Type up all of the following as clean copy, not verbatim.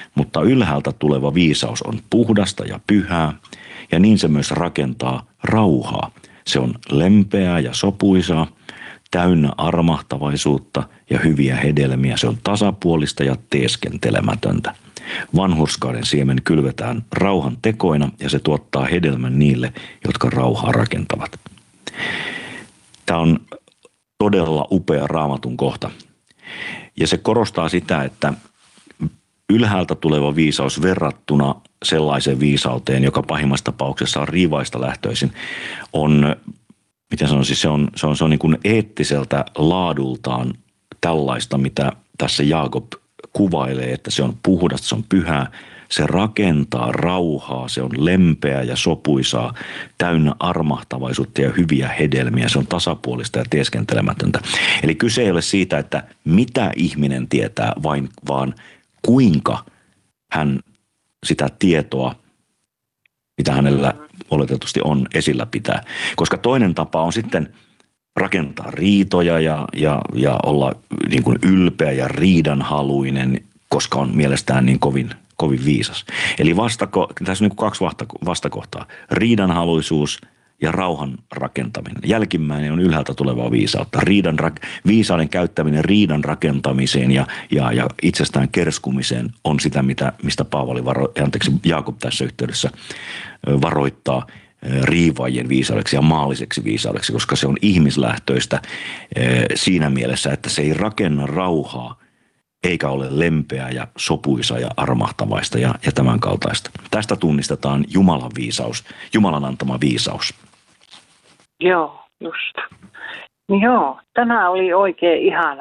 mutta ylhäältä tuleva viisaus on puhdasta ja pyhää, ja niin se myös rakentaa rauhaa. Se on lempeää ja sopuisaa, täynnä armahtavaisuutta ja hyviä hedelmiä. Se on tasapuolista ja teeskentelemätöntä. Vanhurskauden siemen kylvetään rauhan tekoina ja se tuottaa hedelmän niille, jotka rauhaa rakentavat. Tämä on todella upea Raamatun kohta. Ja se korostaa sitä, että ylhäältä tuleva viisaus verrattuna sellaiseen viisauteen, joka pahimmassa tapauksessa on riivaista lähtöisin, on, miten sanoisin, se on niin kuin eettiseltä laadultaan tällaista, mitä tässä Jaakob kuvailee, että se on puhdasta, se on pyhää, se rakentaa rauhaa, se on lempeä ja sopuisaa, täynnä armahtavaisuutta ja hyviä hedelmiä, se on tasapuolista ja teeskentelemätöntä. Eli kyse ei ole siitä, että mitä ihminen tietää, vaan kuinka hän sitä tietoa, mitä hänellä oletetusti on, esillä pitää. Koska toinen tapa on sitten rakentaa riitoja ja olla niin kuin ylpeä ja riidanhaluinen, koska on mielestään niin kovin viisas. Eli tässä on niin kuin 2 vastakohtaa. Riidanhaluisuus ja rauhan rakentaminen. Jälkimmäinen on ylhäältä tulevaa viisautta. Viisauden käyttäminen riidan rakentamiseen ja itsestään kerskumiseen on sitä, mistä Jaakob tässä yhteydessä varoittaa riivaajien viisaudeksi ja maalliseksi viisaudeksi, koska se on ihmislähtöistä siinä mielessä, että se ei rakenna rauhaa eikä ole lempeä ja sopuisa ja armahtavaista ja tämän kaltaista. Tästä tunnistetaan Jumalan viisaus, Jumalan antama viisaus. Joo, just. Joo, tämä oli oikein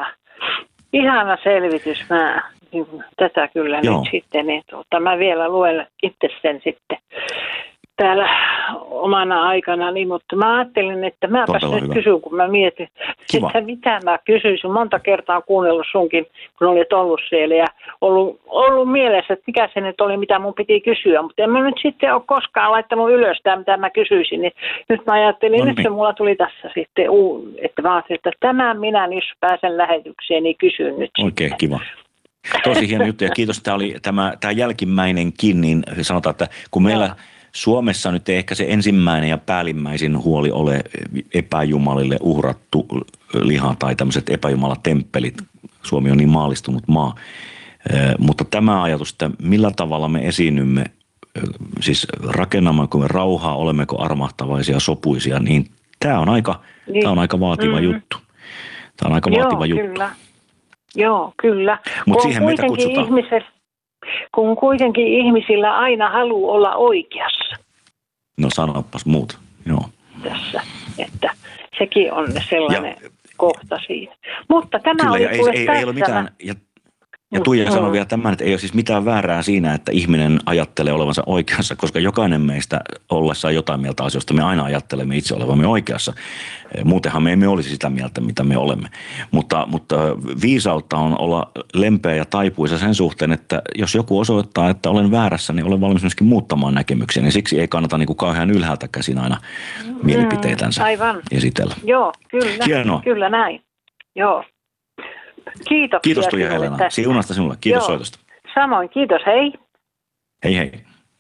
ihana selvitys. Mä tätä kyllä Joo. nyt sitten, mä vielä luen itse sen sitten täällä omana aikanani, mutta mä ajattelin, että mäpäs nyt kysyn, kun mä mietin, Kiva. että mitä mä kysyisin. Monta kertaa kuunnellut sunkin, kun olit ollut siellä ja ollut mielessä, että mikä se nyt oli, mitä mun piti kysyä, mutta en mä nyt sitten ole koskaan laittanut ylös tämä, mitä mä kysyisin, niin nyt mä ajattelin, nyt se mulla tuli tässä sitten, että mä ajattelin, että tämän minä, jos pääsen lähetykseen, niin kysyn nyt. Oikein sitten. Kiva. Tosi hieno juttu ja kiitos, tämä oli tämä jälkimmäinenkin, niin sanotaan, että kun meillä Suomessa nyt ei ehkä se ensimmäinen ja päällimmäisin huoli ole epäjumalille uhrattu liha tai tämmöiset epäjumalatemppelit. Suomi on niin maallistunut maa. Mutta tämä ajatus, että millä tavalla me esiinnymme, siis rakennammeko me rauhaa, olemmeko armahtavaisia, sopuisia, niin tämä on aika vaativa juttu. Tämä on aika vaativa juttu. Kyllä. Joo, kyllä. Mutta siihen meitä kutsutaan. Kun kuitenkin ihmisillä aina haluaa olla oikeassa. No sanopas muuta, joo. Tässä, että sekin on sellainen kohta siinä. Mutta tämä kyllä, oli ja ei ole mitään, ja Tuija sanoi vielä tämän, että ei ole siis mitään väärää siinä, että ihminen ajattelee olevansa oikeassa, koska jokainen meistä ollessaan jotain mieltä asioista, me aina ajattelemme itse olevamme oikeassa. Muutenhan me emme olisi sitä mieltä, mitä me olemme. Mutta viisautta on olla lempeä ja taipuisa sen suhteen, että jos joku osoittaa, että olen väärässä, niin olen valmis myöskin muuttamaan näkemyksiä. Niin siksi ei kannata niin kuin kauhean ylhäältä käsin aina mielipiteitänsä esitellä. Joo, kyllä. Hienoa. Kyllä näin. Joo. Kiitoksia. Kiitos Tuija Helena. Siunasta sinulle. Kiitos soitosta. Samoin. Kiitos. Hei. Hei hei.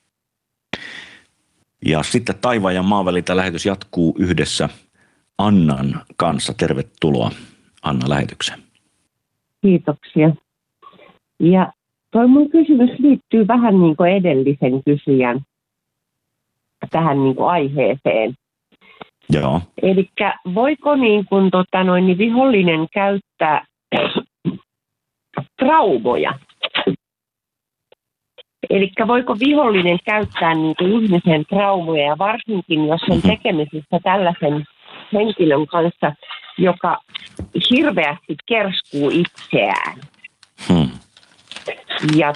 Ja sitten Taivaan ja maan väliltä lähetys jatkuu yhdessä Annan kanssa. Tervetuloa Anna lähetykseen. Kiitoksia. Ja toi mun kysymys liittyy vähän niin kuin edellisen kysyjän tähän niin kuin aiheeseen. Joo. Elikkä voiko niin kuin, vihollinen käyttää traumoja? Elikkä voiko vihollinen käyttää niin kuin ihmisen traumoja, ja varsinkin jos on tekemisissä tällaisen henkilön kanssa, joka hirveästi kerskuu itseään. Ja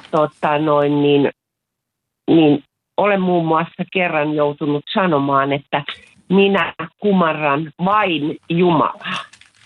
niin olen muun muassa kerran joutunut sanomaan, että minä kumarran vain Jumalaa.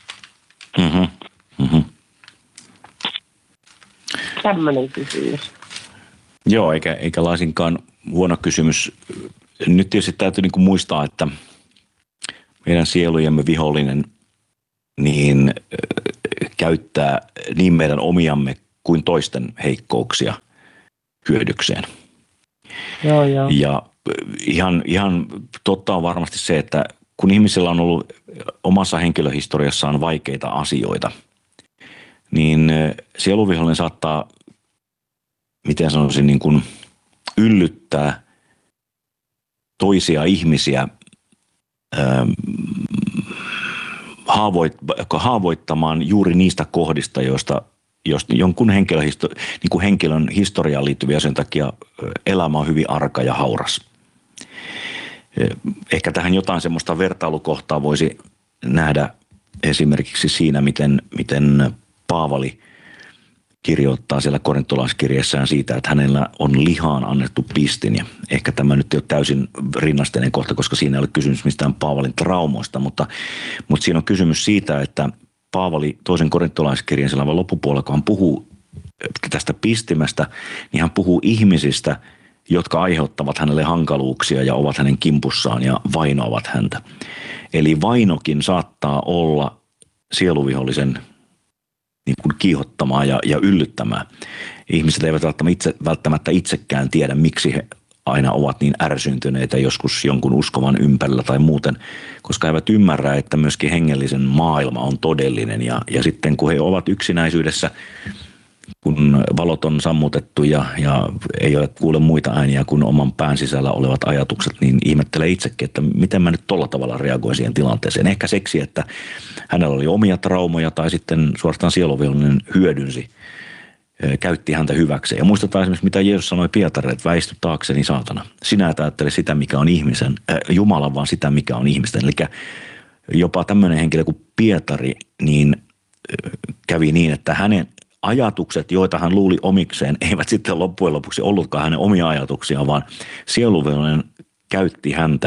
Tämmöinen kysymys. Joo, eikä laisinkaan huono kysymys. Nyt tietysti täytyy niin kuin muistaa, että meidän sielujemme vihollinen niin käyttää niin meidän omiamme kuin toisten heikkouksia hyödykseen. Joo. Ja ihan totta on varmasti se, että kun ihmisillä on ollut omassa henkilöhistoriassaan vaikeita asioita, niin sieluvihollinen saattaa, miten sanoisin, niin kuin yllyttää toisia ihmisiä haavoittamaan juuri niistä kohdista, joista jonkun henkilön historiaan liittyviä sen takia elämä on hyvin arka ja hauras. Ehkä tähän jotain semmoista vertailukohtaa voisi nähdä esimerkiksi siinä, miten Paavali kirjoittaa siellä korintolaiskirjeessään siitä, että hänellä on lihaan annettu pistin. Ja ehkä tämä nyt ei ole täysin rinnasteinen kohta, koska siinä ei ole kysymys mistään Paavalin traumoista, mutta siinä on kysymys siitä, että Paavali toisen korintolaiskirjan siellä loppupuolella, kun hän puhuu tästä pistimästä, niin hän puhuu ihmisistä, jotka aiheuttavat hänelle hankaluuksia ja ovat hänen kimpussaan ja vainoavat häntä. Eli vainokin saattaa olla sieluvihollisen niin kuin kiihottamaa ja yllyttämää. Ihmiset eivät välttämättä itsekään tiedä, miksi he aina ovat niin ärsyntyneitä joskus jonkun uskovan ympärillä tai muuten, koska he eivät ymmärrä, että myöskin hengellisen maailma on todellinen. Ja sitten kun he ovat yksinäisyydessä, kun valot on sammutettu ja ei ole kuule muita ääniä kuin oman pään sisällä olevat ajatukset, niin ihmettelee itsekin, että miten mä nyt tolla tavalla reagoin siihen tilanteeseen. Ehkä seksi, että hänellä oli omia traumoja tai sitten suorastaan sieluvihollinen hyödynsi, käytti häntä hyväkseen. Ja muistetaan esimerkiksi, mitä Jeesus sanoi Pietarille, että väisty taakseni saatana. Sinä et ajattele sitä, mikä on Jumalan, vaan sitä, mikä on ihmisten. Eli jopa tämmöinen henkilö kuin Pietari, niin kävi niin, että hänen ajatukset, joita hän luuli omikseen, eivät sitten loppujen lopuksi ollutkaan hänen omia ajatuksiaan, vaan sieluvihollinen käytti häntä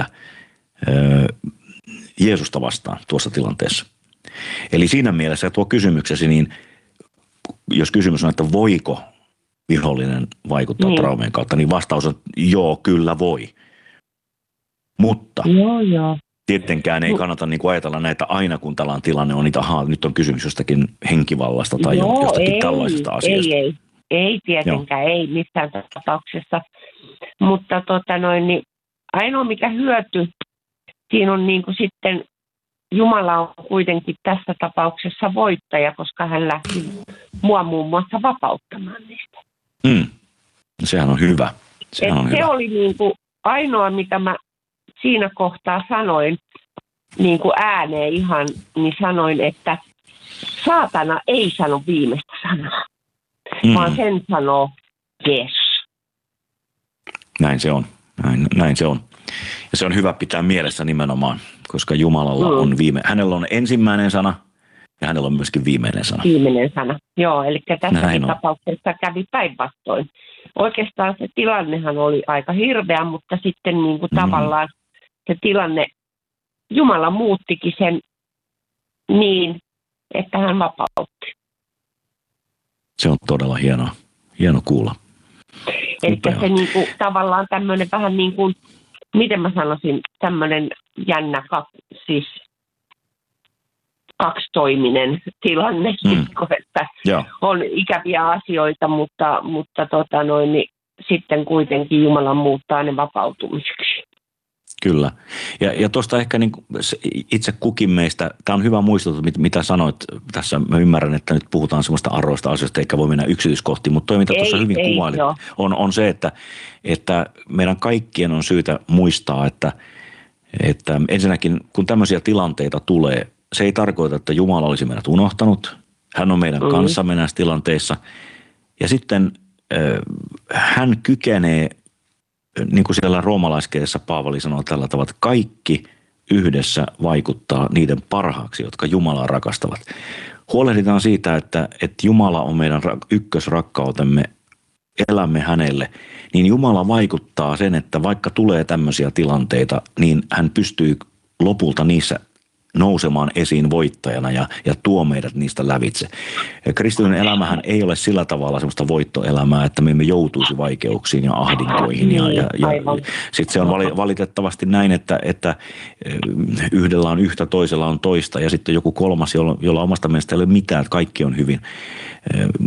Jeesusta vastaan tuossa tilanteessa. Eli siinä mielessä tuo kysymyksesi, niin jos kysymys on, että voiko vihollinen vaikuttaa traumien kautta, niin vastaus on joo, kyllä voi. Mutta tietenkään ei kannata niin kuin ajatella näitä aina, kun tällainen tilanne on, niin ahaa, nyt on kysymys jostakin henkivallasta tai jostakin tällaisesta asiasta. Ei tietenkään, ei missään tapauksessa. Mutta niin ainoa mikä hyöty siinä on niin kuin sitten Jumala on kuitenkin tässä tapauksessa voittaja, koska hän lähti mua muun muassa vapauttamaan niistä. Sehän on hyvä. Se oli niin kuin ainoa, mitä mä siinä kohtaa sanoin niin kuin ääneen ihan, niin sanoin, että saatana ei sano viimeistä sanaa, vaan sen sanoo Jeesus. Näin se on. Näin se on. Ja se on hyvä pitää mielessä nimenomaan, koska Jumalalla on hänellä on ensimmäinen sana ja hänellä on myöskin viimeinen sana. Viimeinen sana, joo. Eli tässä tapauksessa kävi päinvastoin. Oikeastaan se tilannehan oli aika hirveä, mutta sitten niin kuin tavallaan se tilanne, Jumala muuttikin sen niin, että hän vapautti. Se on todella hieno kuulla. Eli se niin kuin, tavallaan tämmöinen vähän niin kuin, miten mä sanoisin, tämmöinen jännä, siis kaksitoiminen tilanne, että on ikäviä asioita, mutta niin sitten kuitenkin Jumala muuttaa ne vapautumiseksi. Kyllä. Ja tuosta ehkä niin itse kukin meistä, tämä on hyvä muistutus, mitä sanoit tässä. Mä ymmärrän, että nyt puhutaan semmoista arroista asioista, eikä voi mennä yksityiskohtiin, mutta toi, mitä tuossa hyvin kuvailit, on se, että meidän kaikkien on syytä muistaa, että ensinnäkin kun tämmöisiä tilanteita tulee, se ei tarkoita, että Jumala olisi meidät unohtanut. Hän on meidän kanssamme näissä tilanteissa. Ja sitten hän kykenee, niin kuin siellä roomalaiskirjassa Paavali sanoo tällä tavalla, että kaikki yhdessä vaikuttaa niiden parhaaksi, jotka Jumalaa rakastavat. Huolehditaan siitä, että Jumala on meidän ykkösrakkautemme, elämme hänelle, niin Jumala vaikuttaa sen, että vaikka tulee tämmöisiä tilanteita, niin hän pystyy lopulta niissä nousemaan esiin voittajana ja tuo meidät niistä lävitse. Kristillinen elämähän ei ole sillä tavalla semmoista voittoelämää, että me emme joutuisi vaikeuksiin ja ahdinkoihin. Ja sitten se on valitettavasti näin, että yhdellä on yhtä, toisella on toista ja sitten joku kolmas, jolla omasta mielestä ei ole mitään, että kaikki on hyvin.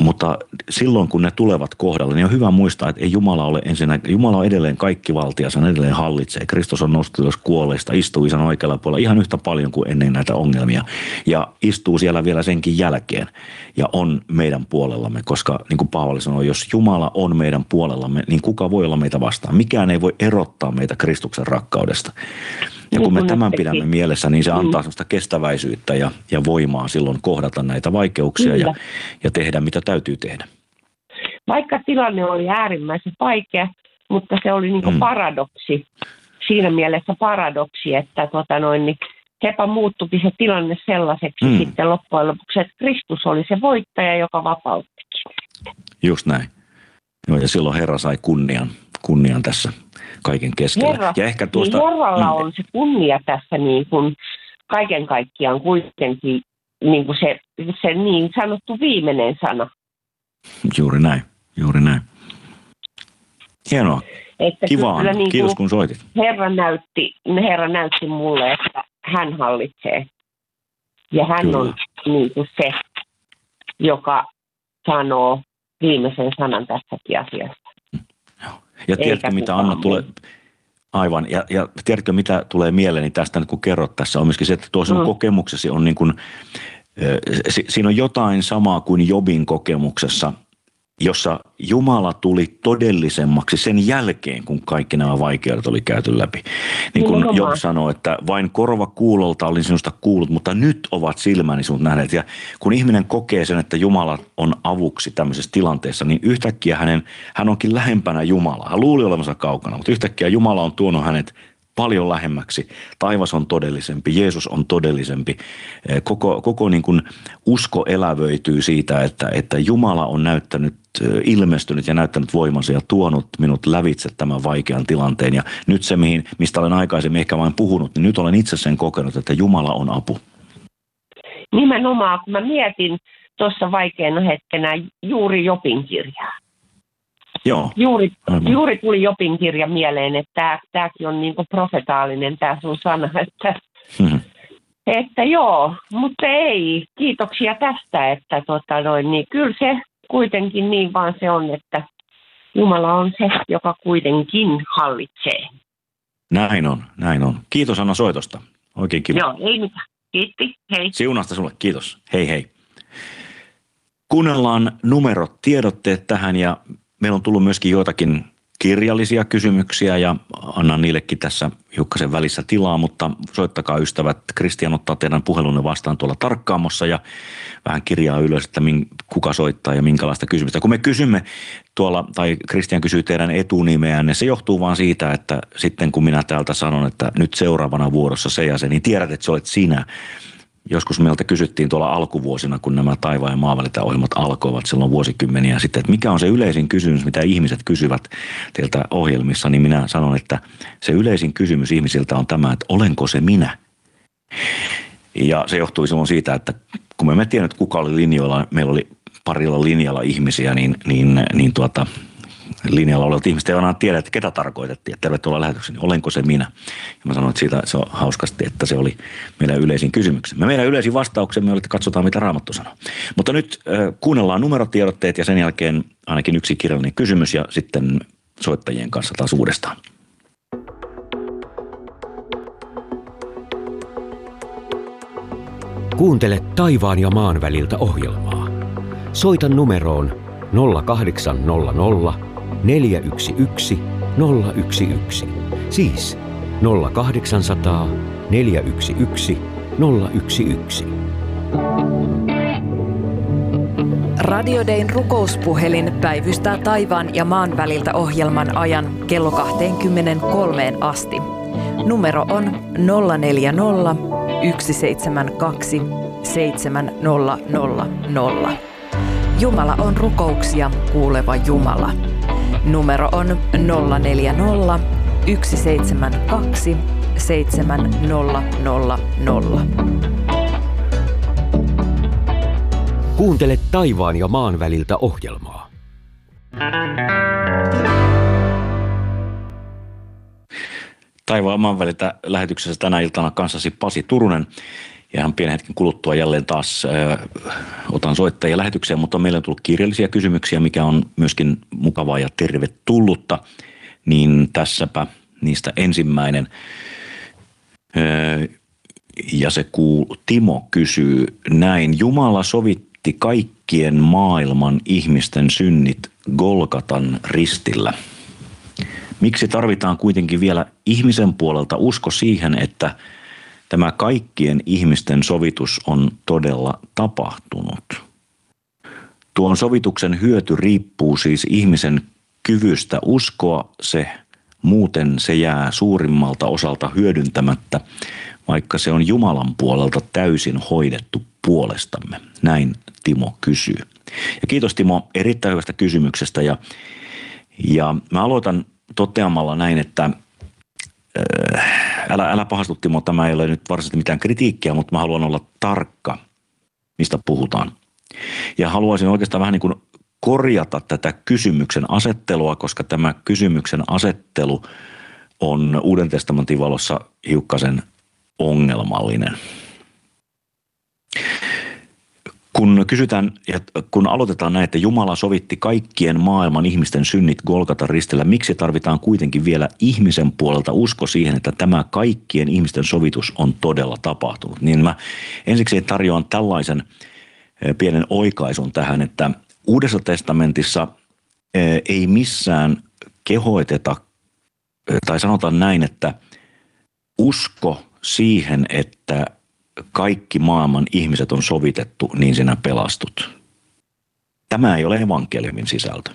Mutta silloin, kun ne tulevat kohdalle, niin on hyvä muistaa, että ei Jumala ole ensinnäkin. Jumala on edelleen kaikkivaltias, hän edelleen hallitsee. Kristus on noussut ylös kuolleista, istuu Isän oikealla puolella ihan yhtä paljon kuin ennen näitä ongelmia. Ja istuu siellä vielä senkin jälkeen ja on meidän puolellamme, koska niin kuin Paavali sanoi, jos Jumala on meidän puolellamme, niin kuka voi olla meitä vastaan? Mikään ei voi erottaa meitä Kristuksen rakkaudesta. Ja kun me tämän pidämme mielessä, niin se antaa sellaista kestäväisyyttä ja voimaa silloin kohdata näitä vaikeuksia ja tehdä, mitä täytyy tehdä. Vaikka tilanne oli äärimmäisen vaikea, mutta se oli niin kuin paradoksi. Siinä mielessä paradoksi, että niin sepä muuttuikin se tilanne sellaiseksi sitten loppujen lopuksi, että Kristus oli se voittaja, joka vapauttikin. Just näin. Joo, ja silloin Herra sai kunnian tässä kaiken keskellä. Ja ehkä tuosta, niin Herralla on se kunnia tässä niin kuin kaiken kaikkiaan kuitenkin niin kuin se niin sanottu viimeinen sana. Juuri näin. Hienoa. Että kivaa. Niin kiitos kun soitit. Herra näytti mulle, että hän hallitsee. Ja hän Kyllä. on niin kuin se, joka sanoo viimeisen sanan tässäkin asiassa. Ja tiedätkö, mitä Anna tulee, aivan, ja tiedätkö, mitä tulee mieleeni tästä, kun kerrot tässä, on myöskin se, että tuo sinun kokemuksesi on niin kuin, siinä on jotain samaa kuin Jobin kokemuksessa, jossa Jumala tuli todellisemmaksi sen jälkeen, kun kaikki nämä vaikeudet oli käyty läpi. Niin kuin Job sanoi, että vain korva kuulolta olin sinusta kuullut, mutta nyt ovat silmäni sinut nähneet. Ja kun ihminen kokee sen, että Jumala on avuksi tämmöisessä tilanteessa, niin yhtäkkiä hän onkin lähempänä Jumalaa. Hän luuli olevansa kaukana, mutta yhtäkkiä Jumala on tuonut hänet paljon lähemmäksi. Taivas on todellisempi, Jeesus on todellisempi. Koko niin kuin usko elävöityy siitä, että Jumala on ilmestynyt ja näyttänyt voimansa ja tuonut minut lävitse tämän vaikean tilanteen. Ja nyt se, mistä olen aikaisemmin ehkä vain puhunut, niin nyt olen itse sen kokenut, että Jumala on apu. Nimenomaan, kun mä mietin tuossa vaikeana hetkenä juuri Jobin kirjaa. Joo. Juuri tuli Jobin kirja mieleen, että tämäkin on niin kuin profetaalinen tämä sun sana, että joo, mutta ei, kiitoksia tästä, että niin kyllä se kuitenkin niin vaan se on, että Jumala on se, joka kuitenkin hallitsee. Näin on. Kiitos Anna soitosta. Oikein kiva. Joo, ei mitään. Kiitti, hei. Siunasta sulle, kiitos. Hei. Kuunnellaan numerot, tiedotteet tähän ja meillä on tullut myöskin joitakin kirjallisia kysymyksiä ja annan niillekin tässä hiukkasen välissä tilaa, mutta soittakaa ystävät. Kristian ottaa teidän puhelunne vastaan tuolla tarkkaamossa ja vähän kirjaa ylös, että kuka soittaa ja minkälaista kysymystä. Kun me kysymme tuolla, tai Kristian kysyy teidän etunimeänne, se johtuu vaan siitä, että sitten kun minä täältä sanon, että nyt seuraavana vuorossa se ja se, niin tiedät, että se olet sinä. Joskus meiltä kysyttiin tuolla alkuvuosina, kun nämä taivaan ja maanvälitä ohjelmat alkoivat silloin vuosikymmeniä sitten, että mikä on se yleisin kysymys, mitä ihmiset kysyvät teiltä ohjelmissa, niin minä sanon, että se yleisin kysymys ihmisiltä on tämä, että olenko se minä? Ja se johtui silloin siitä, että kun me emme tiennyt, kuka oli linjoilla, meillä oli parilla linjalla ihmisiä, niin linjalla olevat ihmiset eivät aina tiedä, että ketä tarkoitettiin, että tervetuloa lähetykseen, niin olenko se minä? Ja mä sanoin, että siitä se on hauskasti, että se oli meidän yleisin kysymyksemme. Meidän yleisin vastauksemme oli, että katsotaan, mitä Raamattu sanoo. Mutta nyt kuunnellaan numerotiedotteet ja sen jälkeen ainakin yksi kirjallinen kysymys ja sitten soittajien kanssa taas uudestaan. Kuuntele taivaan ja maan väliltä ohjelmaa. Soita numeroon 0800 411 011. Siis 0800 411 011. Radio Dayn rukouspuhelin päivystää taivaan ja maan väliltä ohjelman ajan kello 23 asti. Numero on 040 172 7000. Jumala on rukouksia kuuleva Jumala. Numero on 040 172 7000. Kuuntele taivaan ja maan väliltä ohjelmaa. Taivaan maan väliltä lähetyksessä tänä iltana kanssasi Pasi Turunen. Ja ihan pienen hetken kuluttua jälleen taas otan soittajia lähetykseen, mutta meillä on tullut kirjallisia kysymyksiä, mikä on myöskin mukavaa ja tervetullutta. Niin tässäpä niistä ensimmäinen. Ja se Timo kysyy näin. Jumala sovitti kaikkien maailman ihmisten synnit Golgatan ristillä. Miksi tarvitaan kuitenkin vielä ihmisen puolelta usko siihen, että tämä kaikkien ihmisten sovitus on todella tapahtunut? Tuon sovituksen hyöty riippuu siis ihmisen kyvystä uskoa se, muuten se jää suurimmalta osalta hyödyntämättä, vaikka se on Jumalan puolelta täysin hoidettu puolestamme. Näin Timo kysyy. Ja kiitos Timo erittäin hyvästä kysymyksestä ja mä aloitan toteamalla näin, että älä pahastu Timo, tämä ei ole nyt varsinaisesti mitään kritiikkiä, mutta mä haluan olla tarkka, mistä puhutaan. Ja haluaisin oikeastaan vähän niin kuin korjata tätä kysymyksen asettelua, koska tämä kysymyksen asettelu on Uuden testamentin valossa hiukkasen ongelmallinen. Kun kysytään ja kun aloitetaan näin, että Jumala sovitti kaikkien maailman ihmisten synnit Golgatan ristillä, miksi tarvitaan kuitenkin vielä ihmisen puolelta usko siihen, että tämä kaikkien ihmisten sovitus on todella tapahtunut? Niin mä ensiksi tarjoan tällaisen pienen oikaisun tähän, että Uudessa testamentissa ei missään kehoiteta, tai sanotaan näin, että usko siihen, että kaikki maailman ihmiset on sovitettu, niin sinä pelastut. Tämä ei ole evankeliumin sisältö.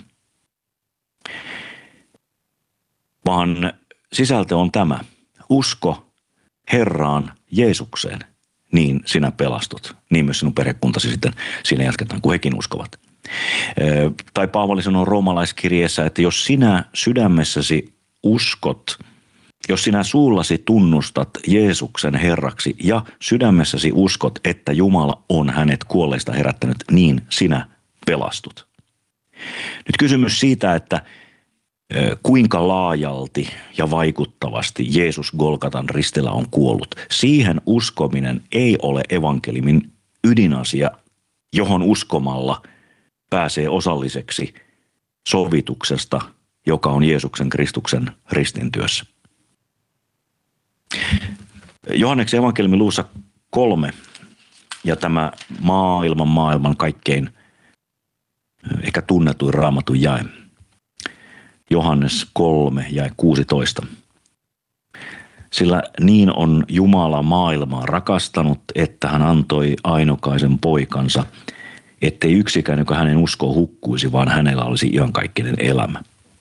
Vaan sisältö on tämä. Usko Herraan Jeesukseen, niin sinä pelastut. Niin myös sinun perhekuntasi sitten siinä jatketaan, kun hekin uskovat. Tai Paavali sanoo roomalaiskirjeessä, että jos sinä sydämessäsi uskot, jos sinä suullasi tunnustat Jeesuksen Herraksi ja sydämessäsi uskot, että Jumala on hänet kuolleista herättänyt, niin sinä pelastut. Nyt kysymys siitä, että kuinka laajalti ja vaikuttavasti Jeesus Golgatan ristillä on kuollut. Siihen uskominen ei ole evankeliumin ydinasia, johon uskomalla pääsee osalliseksi sovituksesta, joka on Jeesuksen Kristuksen ristintyössä. Johanneksen evankeliumin luvussa 3 ja tämä maailman kaikkein ehkä tunnetuin raamatun jae. Johannes 3 jae 16. Sillä niin on Jumala maailmaa rakastanut, että hän antoi ainokaisen poikansa, ettei yksikään, joka hänen uskoo hukkuisi, vaan hänellä olisi iankaikkinen elämä.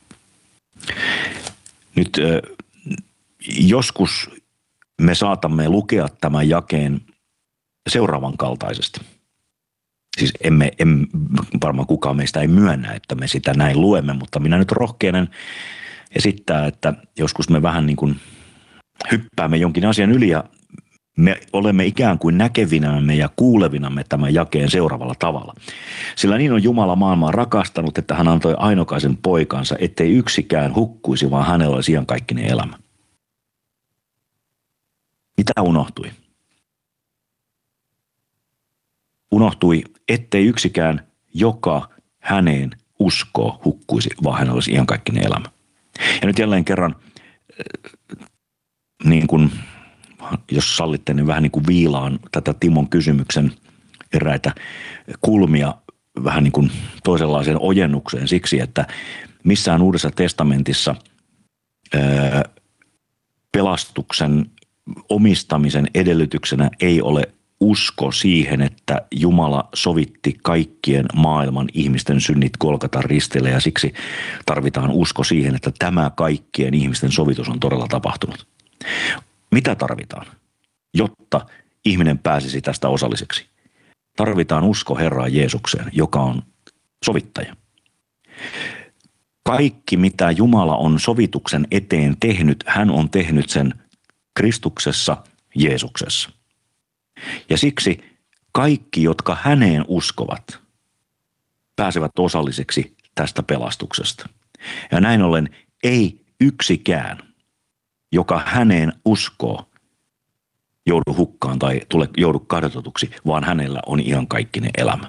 Nyt joskus me saatamme lukea tämän jakeen seuraavan kaltaisesti. Siis varmaan kukaan meistä ei myönnä, että me sitä näin luemme, mutta minä nyt rohkeenen esittää, että joskus me vähän niin kuin hyppäämme jonkin asian yli ja me olemme ikään kuin näkevinämme ja kuulevinamme tämän jakeen seuraavalla tavalla. Sillä niin on Jumala maailmaa rakastanut, että hän antoi ainokaisen poikansa, ettei yksikään hukkuisi, vaan hänellä olisi iankaikkinen elämä. Mitä unohtui? Unohtui, ettei yksikään, joka häneen uskoo, hukkuisi, vaan hänellä olisi iankaikkinen elämä. Ja nyt jälleen kerran, niin kuin, jos sallitte, niin vähän niin kuin viilaan tätä Timon kysymyksen eräitä kulmia vähän niin kuin toisenlaiseen ojennukseen siksi, että missään Uudessa testamentissa pelastuksen omistamisen edellytyksenä ei ole usko siihen, että Jumala sovitti kaikkien maailman ihmisten synnit Golgatan ristillä ja siksi tarvitaan usko siihen, että tämä kaikkien ihmisten sovitus on todella tapahtunut. Mitä tarvitaan, jotta ihminen pääsisi tästä osalliseksi? Tarvitaan usko Herraan Jeesukseen, joka on sovittaja. Kaikki, mitä Jumala on sovituksen eteen tehnyt, hän on tehnyt sen Kristuksessa, Jeesuksessa. Ja siksi kaikki, jotka häneen uskovat, pääsevät osalliseksi tästä pelastuksesta. Ja näin ollen ei yksikään, joka häneen uskoo, joudu hukkaan tai joudu kadotetuksi, vaan hänellä on iankaikkinen elämä.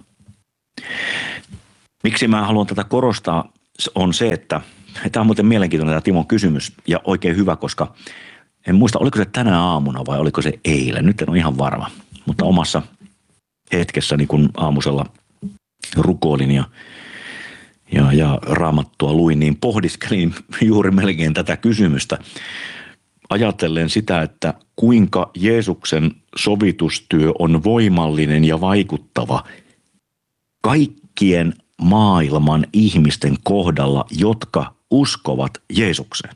Miksi mä haluan tätä korostaa, on se, että tämä on muuten mielenkiintoinen tämä Timon kysymys ja oikein hyvä, koska en muista, oliko se tänä aamuna vai oliko se eilen, nyt en ole ihan varma, mutta omassa hetkessäni, kun aamusella rukoilin ja Raamattua luin, niin pohdiskelin juuri melkein tätä kysymystä ajatellen sitä, että kuinka Jeesuksen sovitustyö on voimallinen ja vaikuttava kaikkien maailman ihmisten kohdalla, jotka uskovat Jeesukseen.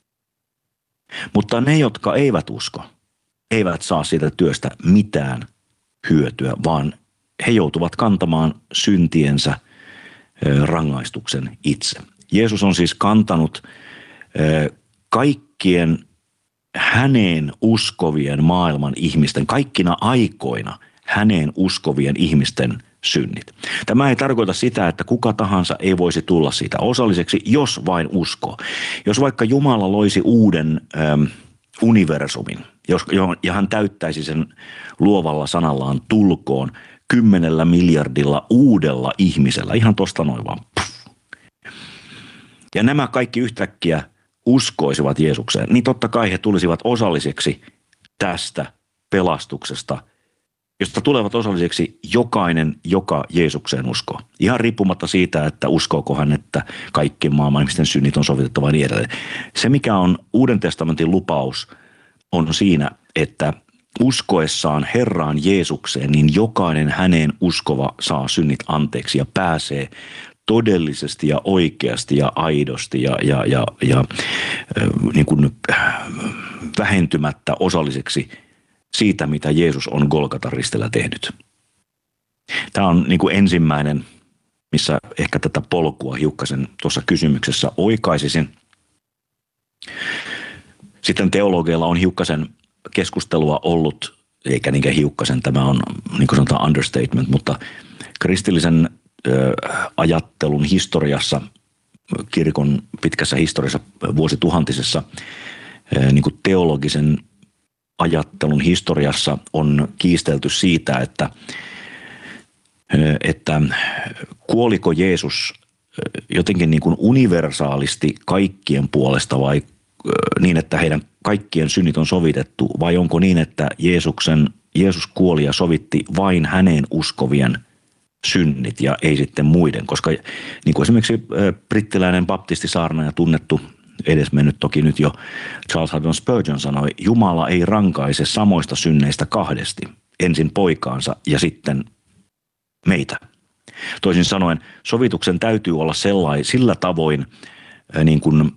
Mutta ne, jotka eivät usko, eivät saa siitä työstä mitään hyötyä, vaan he joutuvat kantamaan syntiensä rangaistuksen itse. Jeesus on siis kantanut kaikkien häneen uskovien maailman ihmisten, kaikkina aikoina häneen uskovien ihmisten synnit. Tämä ei tarkoita sitä, että kuka tahansa ei voisi tulla siitä osalliseksi, jos vain uskoo. Jos vaikka Jumala loisi uuden universumin, ja hän täyttäisi sen luovalla sanallaan tulkoon 10 miljardilla uudella ihmisellä, ihan tosta noin vaan. Ja nämä kaikki yhtäkkiä uskoisivat Jeesukseen, niin totta kai he tulisivat osalliseksi tästä pelastuksesta, josta tulevat osalliseksi jokainen, joka Jeesukseen uskoo. Ihan riippumatta siitä, että uskooko hän, että kaikkien maailman ihmisten synnit on sovitettava ja niin edelleen. Se, mikä on Uuden testamentin lupaus, on siinä, että uskoessaan Herraan Jeesukseen, niin jokainen häneen uskova saa synnit anteeksi ja pääsee todellisesti ja oikeasti ja aidosti ja niin kuin vähentymättä osalliseksi siitä, mitä Jeesus on Golgatan ristillä tehnyt. Tämä on niin kuin ensimmäinen, missä ehkä tätä polkua hiukkasen tuossa kysymyksessä oikaisisin. Sitten teologeilla on hiukkasen keskustelua ollut, eikä niinkään hiukkasen, tämä on niin kuin sanotaan understatement, mutta kristillisen ajattelun historiassa, kirkon pitkässä historiassa, vuosituhantisessa, niin kuin teologisen ajattelun historiassa on kiistelty siitä, että kuoliko Jeesus jotenkin niin kuin universaalisti kaikkien puolesta vai niin, että heidän kaikkien synnit on sovitettu, vai onko niin, että Jeesus kuoli ja sovitti vain häneen uskovien synnit ja ei sitten muiden, koska niin kuin esimerkiksi brittiläinen baptistisaarnaaja tunnettu, edesmennyt toki nyt jo Charles Haddon Spurgeon sanoi, Jumala ei rankaise samoista synneistä kahdesti, ensin poikaansa ja sitten meitä. Toisin sanoen sovituksen täytyy olla sillä tavoin niin kuin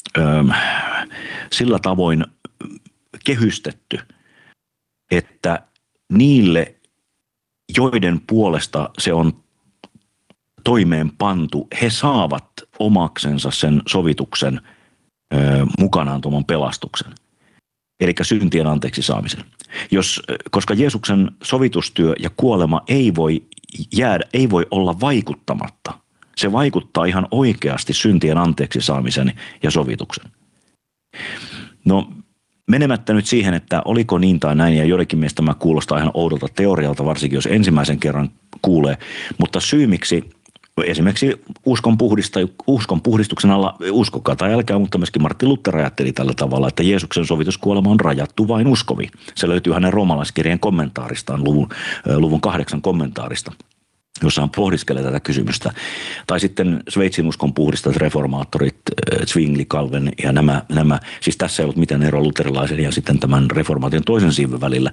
sillä tavoin kehystetty, että niille, joiden puolesta se on toimeenpantu, he saavat omaksensa sen sovituksen mukanaan tuoman pelastuksen, eli syntien anteeksi saamisen. Koska Jeesuksen sovitustyö ja kuolema ei voi olla vaikuttamatta. Se vaikuttaa ihan oikeasti syntien anteeksi saamisen ja sovituksen. No, menemättä nyt siihen, että oliko niin tai näin, ja joidenkin mielestä tämä kuulostaa ihan oudolta teorialta, varsinkin jos ensimmäisen kerran kuulee, mutta syy miksi esimerkiksi uskon puhdistuksen alla, uskokaa tai älkää, mutta myöskin Martti Luther ajatteli tällä tavalla, että Jeesuksen sovituskuolema on rajattu vain uskoviin. Se löytyy hänen roomalaiskirjeen kommentaaristaan, luvun 8 kommentaarista, jossa hän pohdiskelee tätä kysymystä. Tai sitten Sveitsin uskon puhdistajat, reformaattorit, Zwingli, Calvin ja nämä, siis tässä ei ollut mitään eroa luterilaisen ja sitten tämän reformaation toisen siivyn välillä.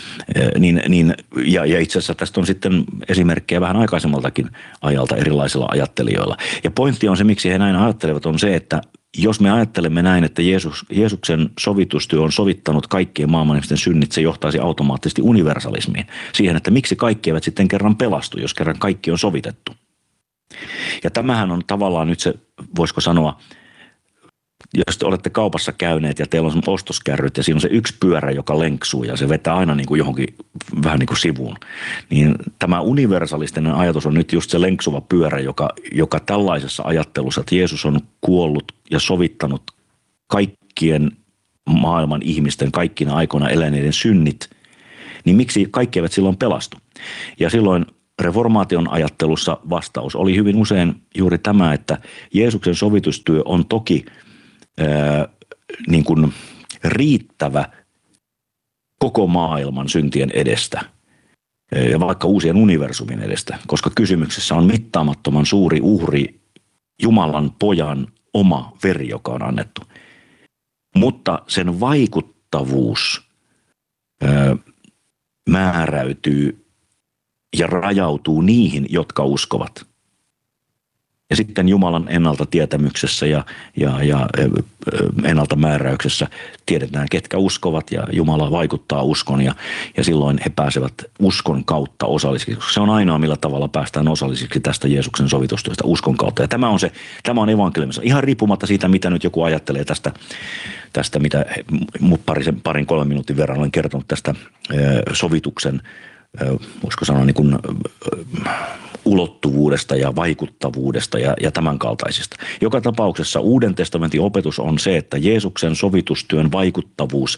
Ja itse asiassa tästä on sitten esimerkkejä vähän aikaisemmaltakin ajalta erilaisilla ajattelijoilla. Ja pointti on se, miksi he näin ajattelevat, on se, että jos me ajattelemme näin, että Jeesuksen sovitustyö on sovittanut kaikkien maailman ihmisten synnit, se johtaisi automaattisesti universalismiin. Siihen, että miksi kaikki eivät sitten kerran pelastu, jos kerran kaikki on sovitettu. Ja tämähän on tavallaan nyt se, voisiko sanoa, jos te olette kaupassa käyneet ja teillä on ostoskärryt ja siinä on se yksi pyörä, joka lenksuu ja se vetää aina niin kuin johonkin vähän niin kuin sivuun, niin tämä universalistinen ajatus on nyt just se lenksuva pyörä, joka tällaisessa ajattelussa, että Jeesus on kuollut ja sovittanut kaikkien maailman ihmisten kaikkina aikoina eläneiden synnit niin miksi kaikki eivät silloin pelastu? Ja silloin reformaation ajattelussa vastaus oli hyvin usein juuri tämä, että Jeesuksen sovitustyö on toki niin kuin riittävä koko maailman syntien edestä ja vaikka uusien universumin edestä, koska kysymyksessä on mittaamattoman suuri uhri, Jumalan pojan oma veri, joka on annettu. Mutta sen vaikuttavuus määräytyy ja rajautuu niihin, jotka uskovat. Ja sitten Jumalan ennalta tietämyksessä ja ennalta määräyksessä tiedetään, ketkä uskovat ja Jumala vaikuttaa uskon ja silloin he pääsevät uskon kautta osallisiksi. Se on ainoa, millä tavalla päästään osallisiksi tästä Jeesuksen sovitustyöstä uskon kautta. Ja tämä on evankeliumissa. Ihan riippumatta siitä, mitä nyt joku ajattelee tästä mitä parin 3 minuutin verran olen kertonut tästä sovituksen, voisiko sanoa niin kuin ulottuvuudesta ja vaikuttavuudesta ja tämän kaltaisista. Joka tapauksessa Uuden testamentin opetus on se, että Jeesuksen sovitustyön vaikuttavuus,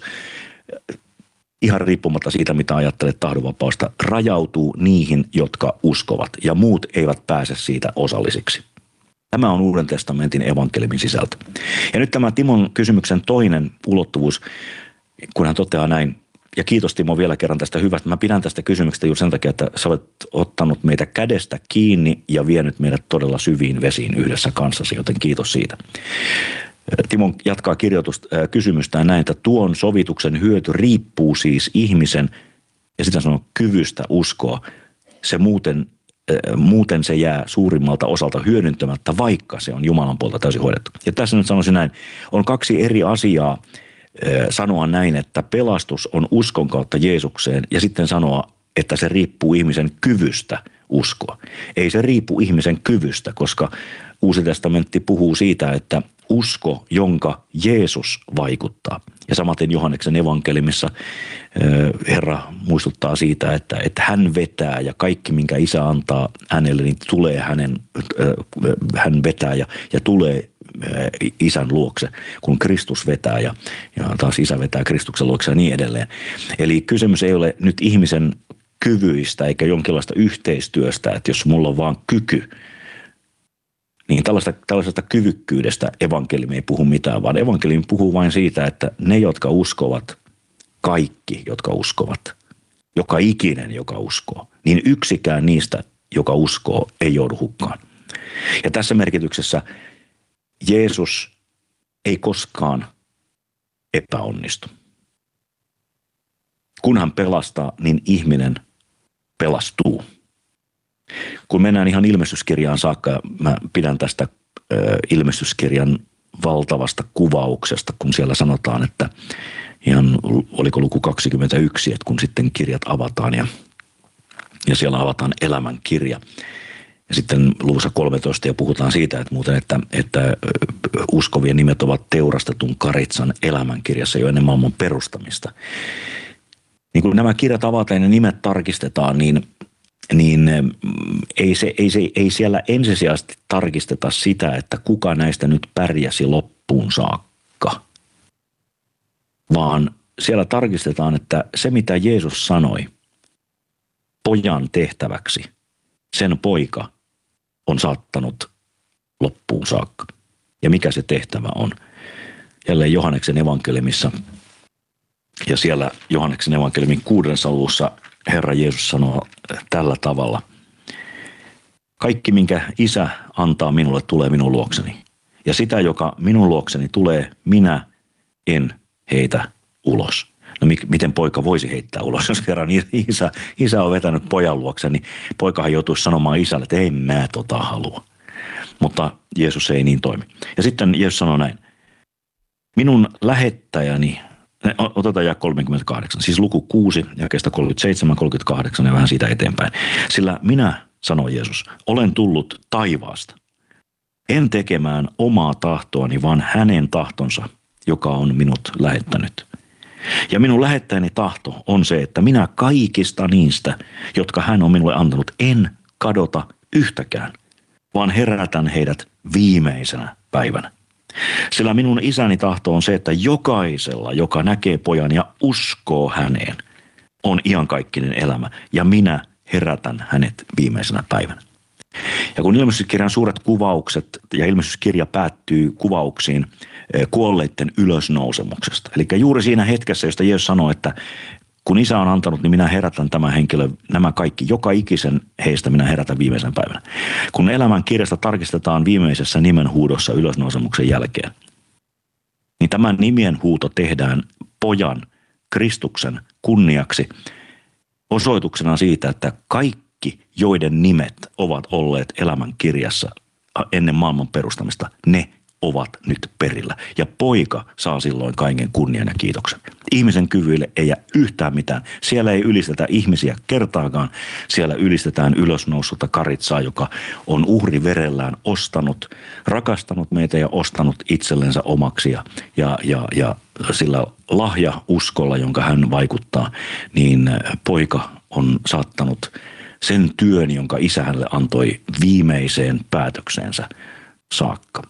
ihan riippumatta siitä, mitä ajattelet tahdonvapausta, rajautuu niihin, jotka uskovat, ja muut eivät pääse siitä osallisiksi. Tämä on Uuden testamentin evankeliumin sisältö. Ja nyt tämä Timon kysymyksen toinen ulottuvuus, kun hän toteaa näin, ja kiitos Timo vielä kerran tästä hyvästä. Mä pidän tästä kysymyksestä juuri sen takia, että sä olet ottanut meitä kädestä kiinni ja vienyt meidät todella syviin vesiin yhdessä kanssasi, joten kiitos siitä. Timo jatkaa kysymystään näin, että tuon sovituksen hyöty riippuu siis ihmisen, ja sitä sanoo kyvystä uskoa. Se muuten se jää suurimmalta osalta hyödyntämättä, vaikka se on Jumalan puolta täysin hoidettu. Ja tässä nyt sanoisin näin, on 2 eri asiaa sanoa näin, että pelastus on uskon kautta Jeesukseen ja sitten sanoa, että se riippuu ihmisen kyvystä uskoa. Ei se riipu ihmisen kyvystä, koska Uusi testamentti puhuu siitä, että usko, jonka Jeesus vaikuttaa. Ja samaten Johanneksen evankeliumissa Herra muistuttaa siitä, että hän vetää ja kaikki, minkä Isä antaa hänelle, niin tulee hän vetää ja tulee Isän luokse, kun Kristus vetää ja taas Isä vetää Kristuksen luokse ja niin edelleen. Eli kysymys ei ole nyt ihmisen kyvyistä eikä jonkinlaista yhteistyöstä, että jos mulla on vaan kyky, niin tällaisesta kyvykkyydestä evankeliumi ei puhu mitään, vaan evankeliumi puhuu vain siitä, että ne, jotka uskovat, kaikki, jotka uskovat, joka ikinen, joka uskoo, niin yksikään niistä, joka uskoo, ei joudu hukkaan. Ja tässä merkityksessä Jeesus ei koskaan epäonnistu. Kun hän pelastaa, niin ihminen pelastuu. Kun mennään ihan ilmestyskirjaan saakka, mä pidän tästä ilmestyskirjan valtavasta kuvauksesta, kun siellä sanotaan, että ihan oliko luku 21, että kun sitten kirjat avataan ja siellä avataan elämän kirja. Ja sitten luvussa 13 ja puhutaan siitä, että muuten, että uskovien nimet ovat teurastetun karitsan elämänkirjassa jo ennen maailman perustamista. Niin kun nämä kirjat avataan ja nimet tarkistetaan, niin ei siellä ensisijaisesti tarkisteta sitä, että kuka näistä nyt pärjäsi loppuun saakka. Vaan siellä tarkistetaan, että se mitä Jeesus sanoi pojan tehtäväksi, sen poika on saattanut loppuun saakka. Ja mikä se tehtävä on? Jälleen Johanneksen evankeliumissa ja siellä Johanneksen evankeliumin 6. luvussa Herra Jeesus sanoo tällä tavalla. Kaikki, minkä Isä antaa minulle, tulee minun luokseni. Ja sitä, joka minun luokseni tulee, minä en heitä ulos. No miten poika voisi heittää ulos, jos kerran isä on vetänyt pojan luoksen, niin poikahan joutuisi sanomaan isälle, että ei mä halua. Mutta Jeesus ei niin toimi. Ja sitten Jeesus sanoo näin. Minun lähettäjäni, otetaan jae 38, siis luku 6, jakeesta 37, 38 ja vähän siitä eteenpäin. Sillä minä, sanoo Jeesus, olen tullut taivaasta. En tekemään omaa tahtoani, vaan hänen tahtonsa, joka on minut lähettänyt. Ja minun lähettäjäni tahto on se, että minä kaikista niistä, jotka hän on minulle antanut, en kadota yhtäkään, vaan herätän heidät viimeisenä päivänä. Sillä minun isäni tahto on se, että jokaisella, joka näkee pojan ja uskoo häneen, on iankaikkinen elämä ja minä herätän hänet viimeisenä päivänä. Ja kun ilmestyskirjan suuret kuvaukset ja ilmestyskirja päättyy kuvauksiin kuolleiden ylösnousemuksesta. Eli juuri siinä hetkessä, josta Jeesus sanoi, että kun Isä on antanut, niin minä herätän tämän henkilön, nämä kaikki, joka ikisen heistä minä herätän viimeisen päivänä. Kun elämän kirjasta tarkistetaan viimeisessä nimenhuudossa ylösnousemuksen jälkeen, niin tämä nimien huuto tehdään pojan, Kristuksen kunniaksi osoituksena siitä, että kaikki, joiden nimet ovat olleet elämän kirjassa ennen maailman perustamista, ne ovat nyt perillä. Ja poika saa silloin kaiken kunnian ja kiitoksen. Ihmisen kyvyille ei jää yhtään mitään. Siellä ei ylistetä ihmisiä kertaakaan. Siellä ylistetään ylösnoussutta Karitsaa, joka on uhriverellään ostanut, rakastanut meitä ja ostanut itsellensä omaksi. Ja sillä lahjauskolla, jonka hän vaikuttaa, niin poika on saattanut sen työn, jonka Isä hänelle antoi viimeiseen päätökseensä saakka.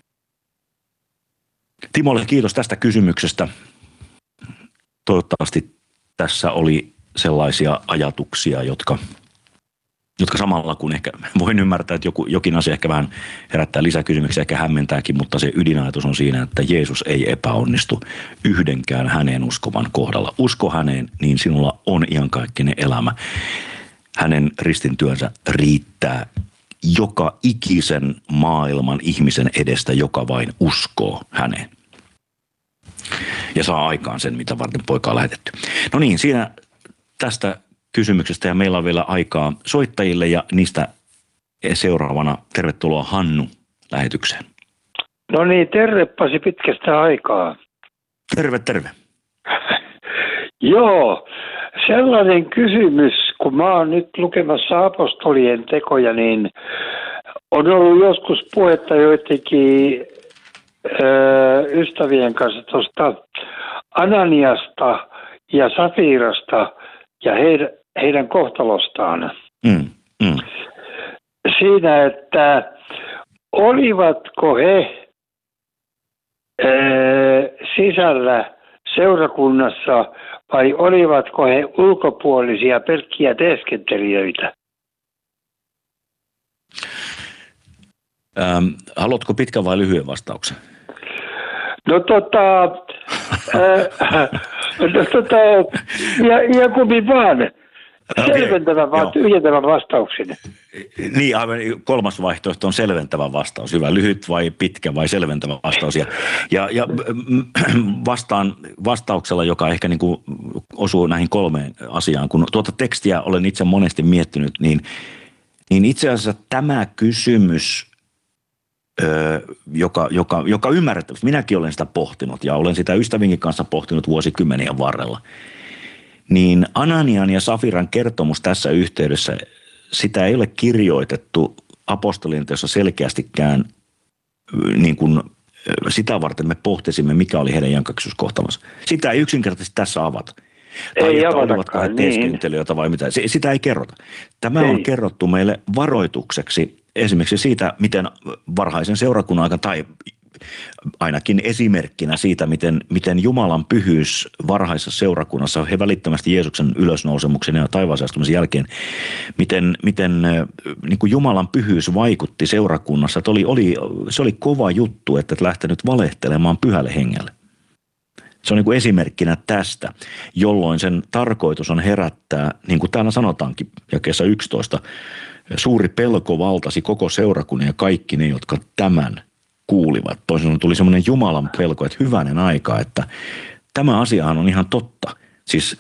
Timolle kiitos tästä kysymyksestä. Toivottavasti tässä oli sellaisia ajatuksia, jotka samalla kun ehkä voin ymmärtää, että jokin asia ehkä vähän herättää lisäkysymyksiä, ehkä hämmentääkin, mutta se ydinajatus on siinä, että Jeesus ei epäonnistu yhdenkään häneen uskovan kohdalla. Usko häneen, niin sinulla on iankaikkinen elämä. Hänen ristintyönsä riittää joka ikisen maailman ihmisen edestä, joka vain uskoo häneen. Ja saa aikaan sen, mitä varten poika on lähetetty. No niin, siinä tästä kysymyksestä ja meillä on vielä aikaa soittajille ja niistä seuraavana tervetuloa Hannu lähetykseen. No niin, tervepasi pitkästä aikaa. Terve. Joo, sellainen kysymys, kun mä oon nyt lukemassa apostolien tekoja, niin on ollut joskus puhetta joidenkin ystävien kanssa tuosta Ananiasta ja Safirasta ja heidän kohtalostaan. Siinä, että olivatko he sisällä seurakunnassa vai olivatko he ulkopuolisia pelkkiä teeskentelijöitä? Haluatko pitkän vai lyhyen vastauksen? Ja kummin vaan. Selventävän vaan, tyhjentävän vastauksen. Niin, aivan kolmas vaihtoehto on selventävä vastaus. Hyvä, lyhyt vai pitkä vai selventävä vastaus. Ja vastaan vastauksella, joka ehkä niin kuin osuu näihin kolmeen asiaan. Kun tuota tekstiä olen itse monesti miettinyt, niin itse asiassa tämä kysymys, joka ymmärrettävästi, minäkin olen sitä pohtinut ja olen sitä ystävinkin kanssa pohtinut vuosikymmenien varrella, niin Ananian ja Safiran kertomus tässä yhteydessä, sitä ei ole kirjoitettu apostolien teossa selkeästikään niin kuin sitä varten me pohtisimme, mikä oli heidän iankaikkisuuskohtalonsa. Sitä ei yksinkertaisesti tässä avata. Ei Tai olivatko he teeskentelijöitä vai mitä. Sitä ei kerrota. Tämä on kerrottu meille varoitukseksi esimerkiksi siitä, miten varhaisen seurakunnan aikana tai ainakin esimerkkinä siitä, miten Jumalan pyhyys varhaisessa seurakunnassa, he välittömästi Jeesuksen ylösnousemuksen ja taivaaseen astumisen jälkeen, miten niin kuin Jumalan pyhyys vaikutti seurakunnassa. Että se oli kova juttu, että et lähtenyt valehtelemaan pyhälle hengelle. Se on niin kuin esimerkkinä tästä, jolloin sen tarkoitus on herättää, niin kuin täällä sanotaankin jakeessa 11, suuri pelko valtasi koko seurakunnan ja kaikki ne, jotka tämän kuulivat. Toisin sanoen tuli semmoinen Jumalan pelko, että hyvänen aika, että tämä asiahan on ihan totta. Siis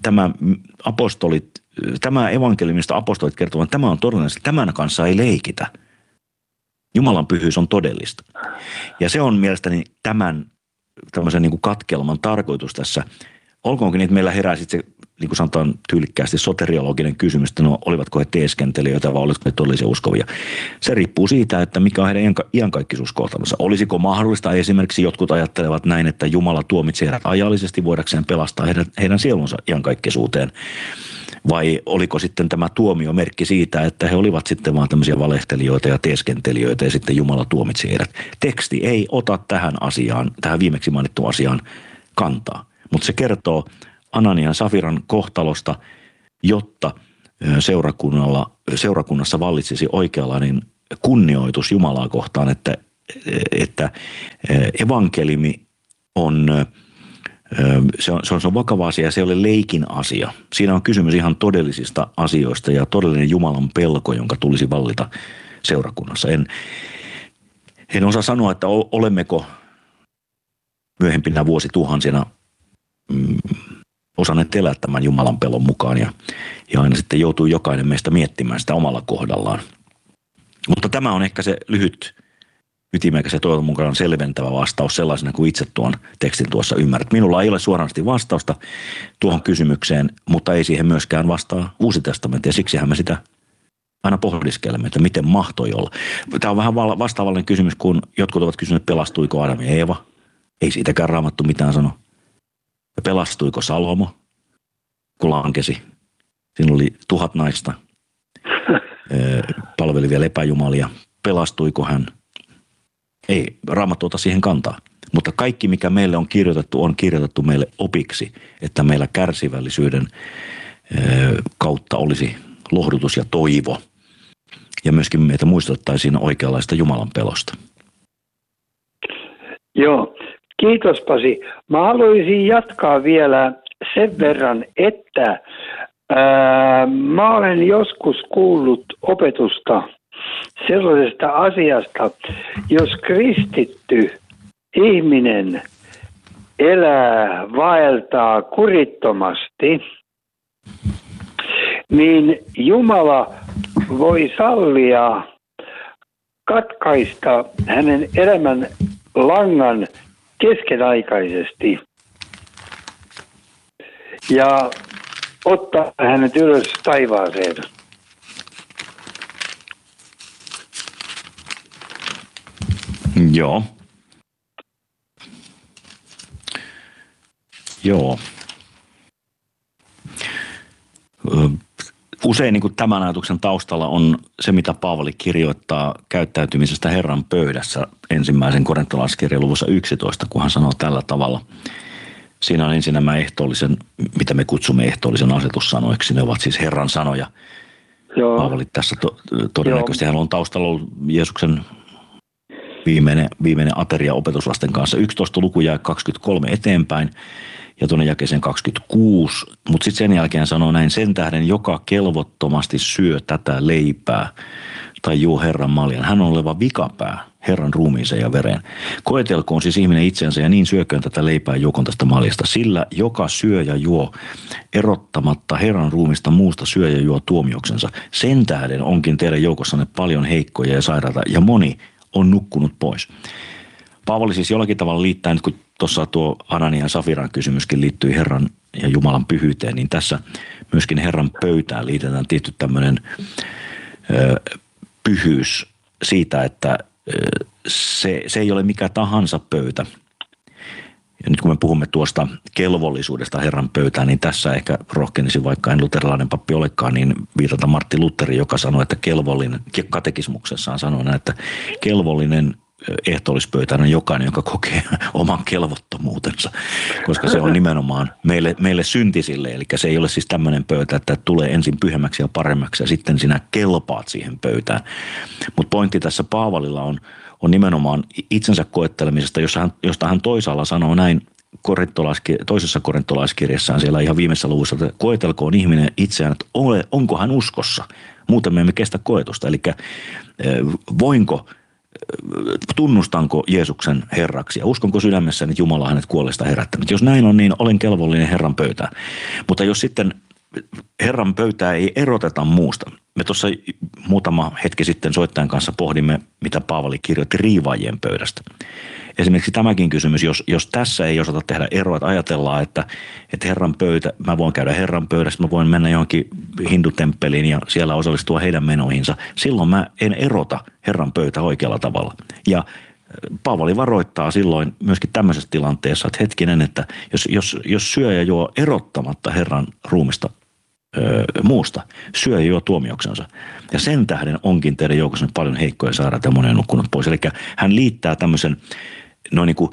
tämä evankeliumista apostolit kertovat, että tämä on todellista, tämän kanssa ei leikitä. Jumalan pyhyys on todellista. Ja se on mielestäni tämmöisen niin kuin katkelman tarkoitus tässä. Olkoonkin niin, että meillä herää sitten se, niin kuin sanotaan tyylikkäästi, soteriologinen kysymys, että no, olivatko he teeskentelijöitä vai olivatko he todellisia uskovia. Se riippuu siitä, että mikä on heidän iankaikkisuuskohtalonsa. Olisiko mahdollista esimerkiksi, jotkut ajattelevat näin, että Jumala tuomitsi heidät ajallisesti voidakseen pelastaa heidän sielunsa iankaikkisuuteen. Vai oliko sitten tämä tuomiomerkki siitä, että he olivat sitten vaan tämmöisiä valehtelijoita ja teeskentelijöitä ja sitten Jumala tuomitsi heidät. Teksti ei ota tähän viimeksi mainittuun asiaan kantaa, mutta se kertoo Ananian Safiran kohtalosta, jotta seurakunnassa vallitsisi oikeanlainen kunnioitus Jumalaa kohtaan, että evankeliumi on vakava asia ja se ei ole leikin asia. Siinä on kysymys ihan todellisista asioista ja todellinen Jumalan pelko, jonka tulisi vallita seurakunnassa. En osaa sanoa, että olemmeko myöhempinä vuosituhansina osanneet elää tämän Jumalan pelon mukaan ja aina sitten joutuu jokainen meistä miettimään sitä omalla kohdallaan. Mutta tämä on ehkä se lyhyt, ytimekäs ja toivon mukaan selventävä vastaus sellaisena kuin itse tuon tekstin tuossa ymmärrät. Minulla ei ole suorasti vastausta tuohon kysymykseen, mutta ei siihen myöskään vastaa Uusi testamentti ja siksihän me sitä aina pohdiskelemme, että miten mahtoi olla. Tämä on vähän vastaavallinen kysymys, kun jotkut ovat kysyneet, pelastuiko Adam ja Eeva. Ei siitäkään Raamattu mitään sano. Ja pelastuiko Salomo, kun lankesi. Siinä oli 1000 naista, palvelivia lepäjumalia. Pelastuiko hän? Ei Raamattu ota siihen kantaa. Mutta kaikki, mikä meille on kirjoitettu meille opiksi, että meillä kärsivällisyyden kautta olisi lohdutus ja toivo. Ja myöskin meitä muistuttaisiin oikeanlaista Jumalan pelosta. Joo, kiitos Pasi. Mä haluaisin jatkaa vielä sen verran, että mä olen joskus kuullut opetusta sellaisesta asiasta, jos kristitty ihminen vaeltaa kurittomasti, niin Jumala voi sallia katkaista hänen elämän langan keskenaikaisesti ja ottaa hänet ylös taivaaseen. Joo. Usein niin kuin tämän ajatuksen taustalla on se, mitä Paavali kirjoittaa käyttäytymisestä Herran pöydässä ensimmäisen korintolaiskirjan luvussa 11, kun hän sanoo tällä tavalla. Siinä on ensin nämä ehtoollisen, mitä me kutsumme ehtoollisen asetussanoiksi. Ne ovat siis Herran sanoja. Joo. Paavali tässä todennäköisesti hän on taustalla ollut Jeesuksen viimeinen ateria opetuslasten kanssa. 11 luku jää 23 eteenpäin ja tuonne jakeeseen 26. Mutta sitten sen jälkeen sanoo näin, sen tähden joka kelvottomasti syö tätä leipää tai juo Herran maljan. Hän on oleva vikapää Herran ruumiiseen ja vereen. Koetelkoon siis ihminen itsensä ja niin syököön tätä leipää ja juokon tästä maljasta. Sillä joka syö ja juo erottamatta Herran ruumista muusta syö ja juo tuomioksensa. Sen tähden onkin teidän joukossanne paljon heikkoja ja sairaita ja moni on nukkunut pois. Paavali siis jollakin tavalla liittää, nyt kun tuossa tuo Ananian ja Safiran kysymyskin liittyy Herran ja Jumalan pyhyyteen, niin tässä myöskin Herran pöytään liitetään tietty tämmöinen pyhyys siitä, että se ei ole mikä tahansa pöytä. Ja nyt kun me puhumme tuosta kelvollisuudesta Herran pöytään, niin tässä ehkä rohkenisin, vaikka en luterilainen pappi olekaan, niin viitata Martti Lutheri, joka sanoi, että kelvollinen, katekismuksessaan sanoi näin, että kelvollinen ehtoollispöytään on jokainen, joka kokee oman kelvottomuutensa, koska se on nimenomaan meille syntisille, eli se ei ole siis tämmöinen pöytä, että tulee ensin pyhemmäksi ja paremmaksi ja sitten sinä kelpaat siihen pöytään. Mutta pointti tässä Paavalilla on nimenomaan itsensä koettelemisesta, josta hän toisaalla sanoo näin toisessa korintolaiskirjassaan siellä ihan viimeisessä luvussa, että koetelkoon ihminen itseään, että onko hän uskossa, muuten me emme kestä koetusta, eli tunnustanko Jeesuksen Herraksi ja uskonko sydämessäni, että Jumala on hänet kuolleista herättänyt. Jos näin on, niin olen kelvollinen Herran pöytään. Mutta jos sitten Herran pöytää ei eroteta muusta. Me tuossa muutama hetki sitten soittajan kanssa pohdimme, mitä Paavali kirjoitti riivaajien pöydästä. Esimerkiksi tämäkin kysymys, jos tässä ei osata tehdä eroa, että ajatellaan, että Herran pöytä, mä voin käydä Herran pöydässä, mä voin mennä johonkin hindutemppeliin ja siellä osallistua heidän menoihinsa. Silloin mä en erota Herran pöytä oikealla tavalla. Ja Paavali varoittaa silloin myöskin tämmöisessä tilanteessa, että hetkinen, että jos syö ja juo erottamatta Herran ruumista muusta, syö ja juo tuomioksensa. Ja sen tähden onkin teidän joukossa paljon heikkoja sairaita ja monen nukkunut pois. Eli hän liittää tämmöisen niin kuin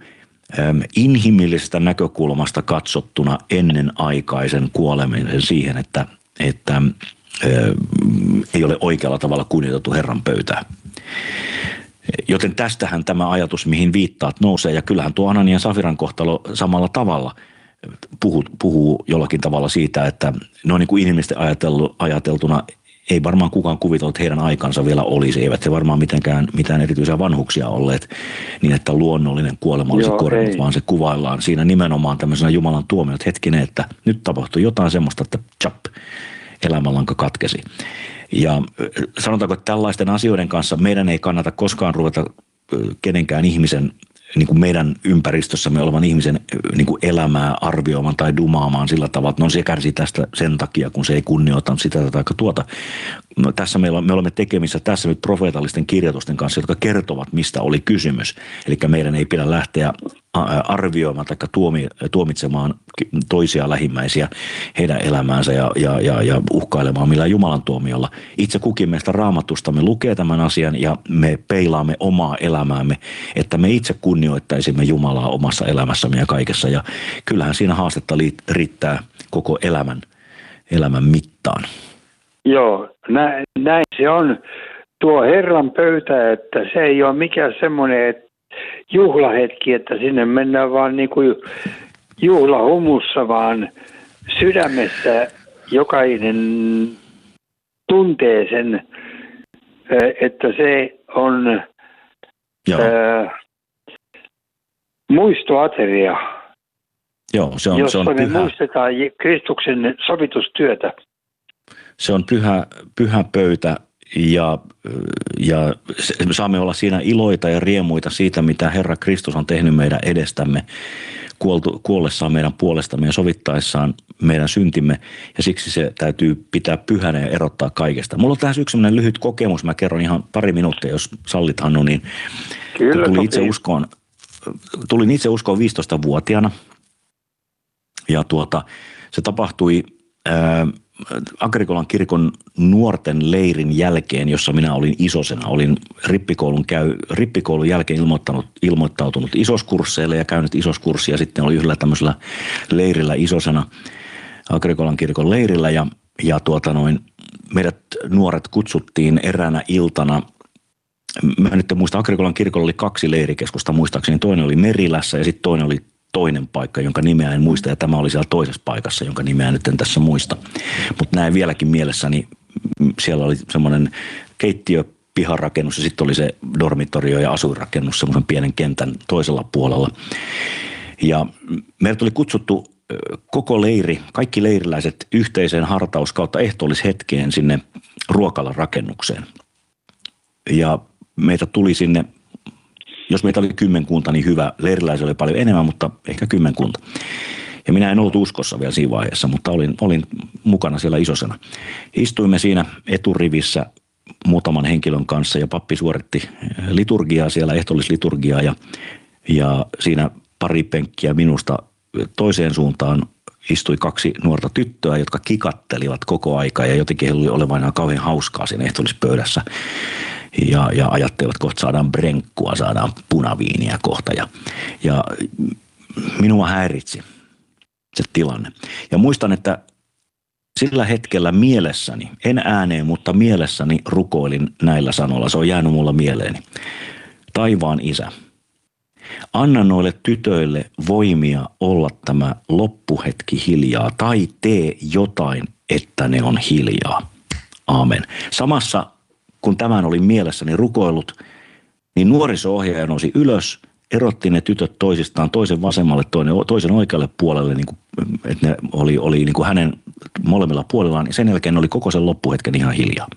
inhimillisestä näkökulmasta katsottuna ennenaikaisen kuolemisen siihen, että ei ole oikealla tavalla kunnioitettu Herran pöytää. Joten tästähän tämä ajatus, mihin viittaat, nousee, ja kyllähän tuo Ananian ja Safiran kohtalo samalla tavalla puhuu jollakin tavalla siitä, että noin niin kuin inhimillisesti ajateltuna ei varmaan kukaan kuvitellut, että heidän aikansa vielä olisi. Eivät he varmaan mitään erityisiä vanhuksia olleet niin, että luonnollinen kuolema olisi korjannut, vaan se kuvaillaan siinä nimenomaan tämmöisenä Jumalan tuomion hetkinen, että nyt tapahtui jotain semmoista, että elämänlanka katkesi. Ja sanotaanko, että tällaisten asioiden kanssa meidän ei kannata koskaan ruveta kenenkään ihmisen, niin kuin meidän ympäristössämme olevan ihmisen niin kuin elämää arvioimaan tai dumaamaan sillä tavalla, että no se kärsii tästä sen takia, kun se ei kunnioita sitä tai tuota. No, tässä me olemme tekemissä tässä nyt profeetallisten kirjoitusten kanssa, jotka kertovat, mistä oli kysymys. Eli meidän ei pidä lähteä arvioimaan tai tuomitsemaan toisia lähimmäisiä heidän elämäänsä ja uhkailemaan millään Jumalan tuomiolla. Itse kukin meistä Raamatustamme lukee tämän asian ja me peilaamme omaa elämäämme, että me itse kunnioittaisimme Jumalaa omassa elämässämme ja kaikessa. Ja kyllähän siinä haastetta riittää koko elämän mittaan. Joo, näin se on tuo Herran pöytä, että se ei ole mikään semmoinen juhlahetki, että sinne mennään vaan niin kuin juhlahumussa, vaan sydämessä jokainen tuntee sen, että se on muistoateria, jossa me muistetaan Kristuksen sovitustyötä. Se on pyhä pöytä ja saamme olla siinä iloita ja riemuita siitä, mitä Herra Kristus on tehnyt meidän edestämme kuollessaan meidän puolestamme ja sovittaessaan meidän syntimme. Ja siksi se täytyy pitää pyhänä ja erottaa kaikesta. Mulla on tässä yksi sellainen lyhyt kokemus. Mä kerron ihan pari minuuttia, jos sallit, Hannu. Niin kyllä, tulin itse uskoon 15-vuotiaana. Ja se tapahtui Agrikolan kirkon nuorten leirin jälkeen, jossa minä olin isosena. Olin rippikoulun jälkeen ilmoittautunut isoskursseille ja käynyt isoskurssia. Sitten oli yhdellä tämmöisellä leirillä isosena Agrikolan kirkon leirillä ja meidät nuoret kutsuttiin eräänä iltana. Mä nyt en muista, Agrikolan kirkolla oli 2 leirikeskusta muistaakseni. Toinen oli Merilässä ja sitten toinen oli toinen paikka, jonka nimeä en muista, ja tämä oli siellä toisessa paikassa, jonka nimeä nyt en tässä muista. Mutta näin vieläkin mielessäni, siellä oli semmoinen keittiöpiharakennus, ja sitten oli se dormitorio ja asuinrakennus semmoisen pienen kentän toisella puolella. Ja meidät oli kutsuttu koko leiri, kaikki leiriläiset yhteiseen hartaus kautta ehtoollishetkeen sinne Ruokalan rakennukseen. Ja meitä tuli sinne, jos meitä oli 10 niin hyvä. Leiriläisiä oli paljon enemmän, mutta ehkä 10. Ja minä en ollut uskossa vielä siinä vaiheessa, mutta olin mukana siellä isosena. Istuimme siinä eturivissä muutaman henkilön kanssa ja pappi suoritti liturgiaa siellä, ehtoollisliturgiaa ja siinä pari penkkiä minusta toiseen suuntaan istui 2 nuorta tyttöä, jotka kikattelivat koko aikaa ja jotenkin heillä oli olevan kauhean hauskaa siinä ehtoollispöydässä. Ja ajattelivat, kohta saadaan brenkkua, saadaan punaviiniä kohta. Ja minua häiritsi se tilanne. Ja muistan, että sillä hetkellä mielessäni, en ääneen, mutta mielessäni rukoilin näillä sanoilla. Se on jäänyt mulla mieleeni. Taivaan Isä, anna noille tytöille voimia olla tämä loppuhetki hiljaa tai tee jotain, että ne on hiljaa. Aamen. Samassa kun tämän oli mielessäni rukoillut, niin nuoriso-ohjaaja nousi ylös, erotti ne tytöt toisistaan, toisen vasemmalle, toisen oikealle puolelle, niin kuin, että ne oli niin kuin hänen molemmilla puolillaan, ja sen jälkeen oli koko sen loppuhetken ihan hiljaa.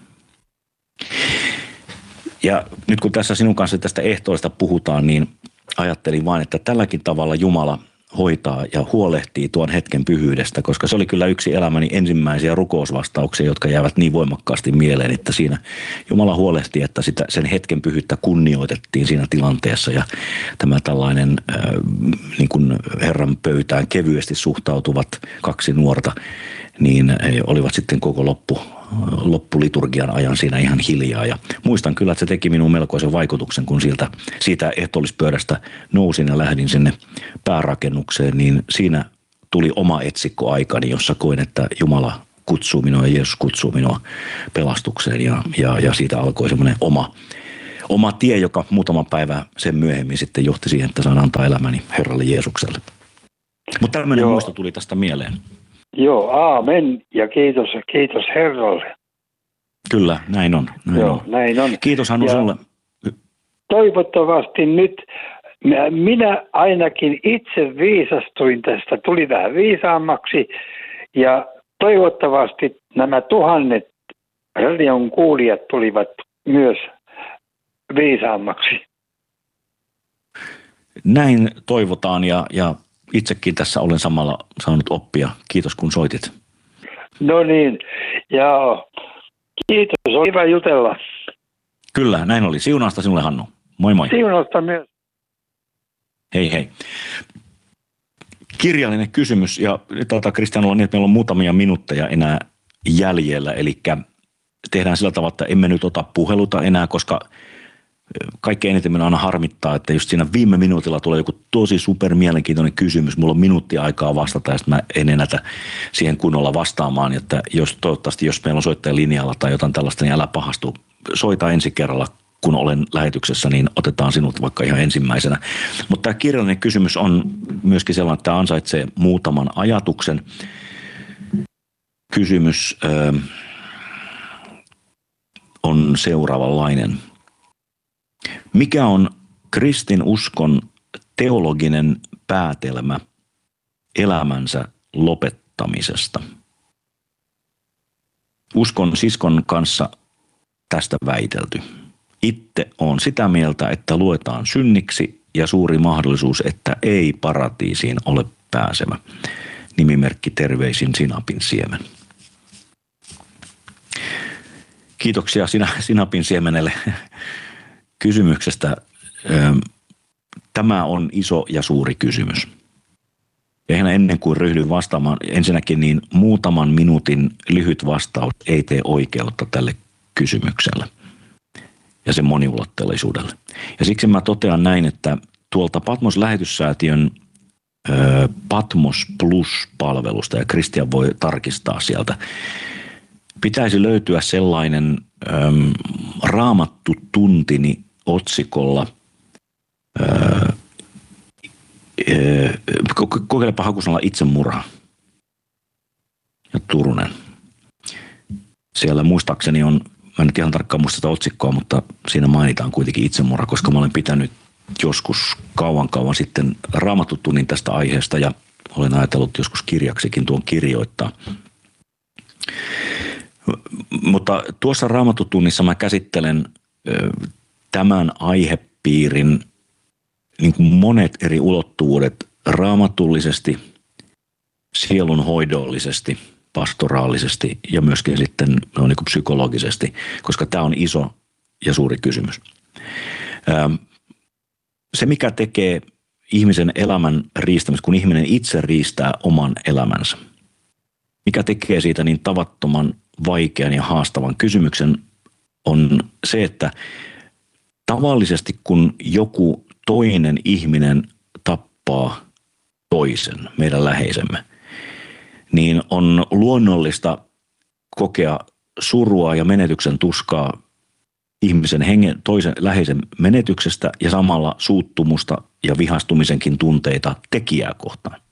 Ja nyt kun tässä sinun kanssa tästä ehtoollista puhutaan, niin ajattelin vain, että tälläkin tavalla Jumala hoitaa ja huolehtii tuon hetken pyhyydestä, koska se oli kyllä yksi elämäni ensimmäisiä rukousvastauksia, jotka jäävät niin voimakkaasti mieleen, että siinä Jumala huolehti, että sen hetken pyhyyttä kunnioitettiin siinä tilanteessa ja tämä tällainen niin kuin Herran pöytään kevyesti suhtautuvat 2 nuorta, niin olivat sitten koko loppuliturgian ajan siinä ihan hiljaa. Ja muistan kyllä, että se teki minuun melkoisen vaikutuksen, kun siitä ehtoollispöydästä nousin ja lähdin sinne päärakennukseen, niin siinä tuli oma etsikkoaikani, jossa koin, että Jumala kutsuu minua ja Jeesus kutsuu minua pelastukseen ja siitä alkoi semmoinen oma tie, joka muutama päivä sen myöhemmin sitten johti siihen, että saan antaa elämäni Herralle Jeesukselle. Mutta tämmöinen muisto tuli tästä mieleen. Joo, aamen ja kiitos Herralle. Kyllä, näin on. Näin on. Kiitos Hannu sinulle. Toivottavasti nyt minä ainakin itse viisastuin tästä, tuli vähän viisaammaksi ja toivottavasti nämä tuhannet radion kuulijat tulivat myös viisaammaksi. Näin toivotaan ja itsekin tässä olen samalla saanut oppia. Kiitos kun soitit. No niin, ja kiitos, oli hyvä jutella. Kyllä, näin oli. Siunausta sinulle Hannu. Moi moi. Siunausta myös. Hei hei. Kirjallinen kysymys ja Kristianilla on niin, että meillä on muutamia minuutteja enää jäljellä, eli tehdään sillä tavalla, että emme nyt ota puheluta enää, koska kaikkein eniten minä aina harmittaa, että just siinä viime minuutilla tulee joku tosi super mielenkiintoinen kysymys. Mulla on minuutti aikaa vastata ja sitten mä en ennätä siihen kunnolla vastaamaan. Että toivottavasti, jos meillä on soittaja linjalla tai jotain tällaista, niin älä pahastu. Soita ensi kerralla, kun olen lähetyksessä, niin otetaan sinut vaikka ihan ensimmäisenä. Mutta tämä kirjallinen kysymys on myöskin sellainen, että tämä ansaitsee muutaman ajatuksen. Kysymys on seuraavanlainen. Mikä on kristinuskon teologinen päätelmä elämänsä lopettamisesta? Uskon siskon kanssa tästä väitelty. Itse on sitä mieltä, että luetaan synniksi ja suuri mahdollisuus, että ei paratiisiin ole pääsevä. Nimimerkki terveisin Sinapin siemen. Kiitoksia Sinapin siemenelle kysymyksestä. Tämä on iso ja suuri kysymys. Ja ihan ennen kuin ryhdyn vastaamaan, ensinnäkin niin muutaman minuutin lyhyt vastaus ei tee oikeutta tälle kysymykselle ja sen moniulotteisuudelle. Ja siksi mä totean näin, että tuolta Patmos-lähetyssäätiön Patmos Plus-palvelusta, ja Kristian voi tarkistaa sieltä, pitäisi löytyä sellainen raamattu tuntini otsikolla, kokeilepa hakusanalla itsemurha ja Turunen. Siellä muistaakseni on, mä en nyt ihan tarkkaan muista sitä otsikkoa, mutta siinä mainitaan kuitenkin itsemurha, koska mä olen pitänyt joskus kauan sitten raamattutunnin tästä aiheesta ja olen ajatellut joskus kirjaksikin tuon kirjoittaa. Mutta tuossa raamattutunnissa mä käsittelen tämän aihepiirin niin kuin monet eri ulottuvuudet raamatullisesti, sielunhoidollisesti, pastoraalisesti ja myöskin sitten niin kuin psykologisesti, koska tämä on iso ja suuri kysymys. Se, mikä tekee ihmisen elämän riistämistä, kun ihminen itse riistää oman elämänsä, mikä tekee siitä niin tavattoman vaikean ja haastavan kysymyksen, on se, että tavallisesti kun joku toinen ihminen tappaa toisen, meidän läheisemme, niin on luonnollista kokea surua ja menetyksen tuskaa ihmisen toisen läheisen menetyksestä ja samalla suuttumusta ja vihastumisenkin tunteita tekijää kohtaan.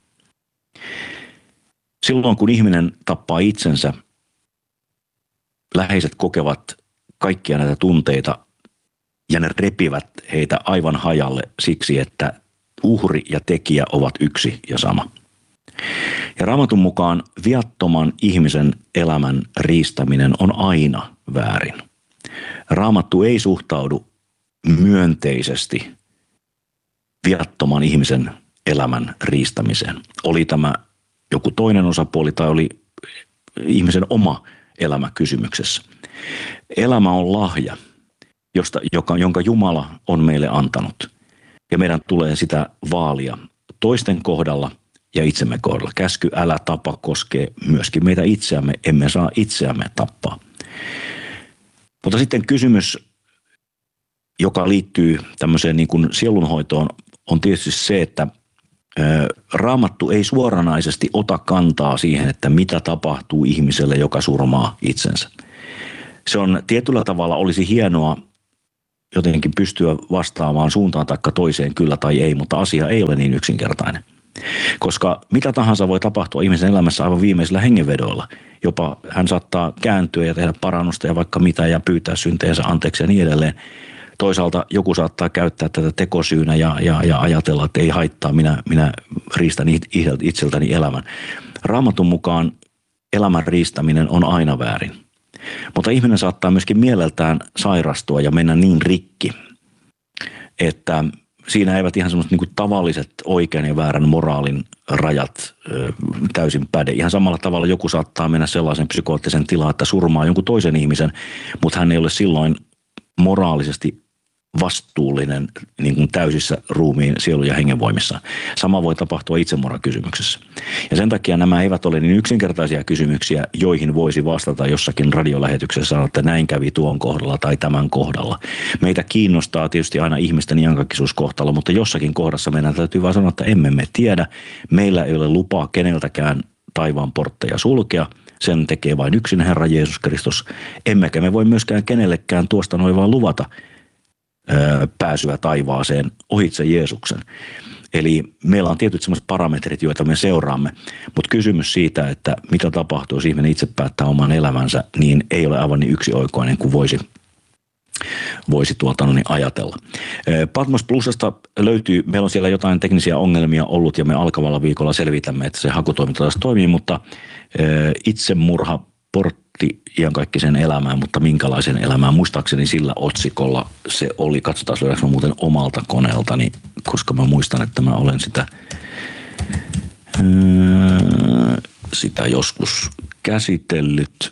Silloin kun ihminen tappaa itsensä, läheiset kokevat kaikkia näitä tunteita ja ne repivät heitä aivan hajalle siksi, että uhri ja tekijä ovat yksi ja sama. Ja Raamatun mukaan viattoman ihmisen elämän riistäminen on aina väärin. Raamattu ei suhtaudu myönteisesti viattoman ihmisen elämän riistämiseen. Oli tämä joku toinen osapuoli tai oli ihmisen oma elämä kysymyksessä. Elämä on lahja, jonka Jumala on meille antanut. Ja meidän tulee sitä vaalia toisten kohdalla ja itsemme kohdalla. Käsky älä tapa koskee myöskin meitä itseämme. Emme saa itseämme tappaa. Mutta sitten kysymys, joka liittyy tämmöiseen niin kuin sielunhoitoon, on tietysti se, että Raamattu ei suoranaisesti ota kantaa siihen, että mitä tapahtuu ihmiselle, joka surmaa itsensä. Se on tietyllä tavalla, olisi hienoa jotenkin pystyä vastaamaan suuntaan taikka toiseen kyllä tai ei, mutta asia ei ole niin yksinkertainen. Koska mitä tahansa voi tapahtua ihmisen elämässä aivan viimeisillä hengenvedoilla. Jopa hän saattaa kääntyä ja tehdä parannusta ja vaikka mitä ja pyytää syntejensä anteeksi ja niin edelleen. Toisaalta joku saattaa käyttää tätä tekosyynä ja ajatella, että ei haittaa, minä riistän itseltäni elämän. Raamatun mukaan elämän riistäminen on aina väärin. Mutta ihminen saattaa myöskin mieleltään sairastua ja mennä niin rikki, että siinä eivät ihan semmoiset niin kuin tavalliset oikean ja väärän moraalin rajat täysin päde. Ihan samalla tavalla joku saattaa mennä sellaisen psykoottisen tilaan, että surmaa jonkun toisen ihmisen, mutta hän ei ole silloin moraalisesti vastuullinen niin kuin täysissä ruumiin, sielun ja hengenvoimissa. Sama voi tapahtua itsemurhakysymyksessä. Ja sen takia nämä eivät ole niin yksinkertaisia kysymyksiä, joihin voisi vastata jossakin radiolähetyksessä sanoa, että näin kävi tuon kohdalla tai tämän kohdalla. Meitä kiinnostaa tietysti aina ihmisten iankaikkisuuskohtalo, mutta jossakin kohdassa meidän täytyy vaan sanoa, että emme me tiedä. Meillä ei ole lupaa keneltäkään taivaan portteja sulkea. Sen tekee vain yksin Herra Jeesus Kristus. Emmekä me voi myöskään kenellekään tuosta noin vaan luvata pääsyä taivaaseen ohitse Jeesuksen. Eli meillä on tietyt sellaiset parametrit, joita me seuraamme, mutta kysymys siitä, että mitä tapahtuu, jos ihminen itse päättää oman elämänsä, niin ei ole aivan niin yksioikoinen kuin voisi ajatella. Patmos Plusasta löytyy, meillä on siellä jotain teknisiä ongelmia ollut ja me alkavalla viikolla selvitämme, että se hakutoiminta taas toimii, mutta itsemurha portti iankaikkisen elämään, mutta minkälaisen elämään, muistaakseni sillä otsikolla se oli. Katsotaan löydäänkö mä muuten omalta koneeltani, koska mä muistan, että mä olen sitä joskus käsitellyt.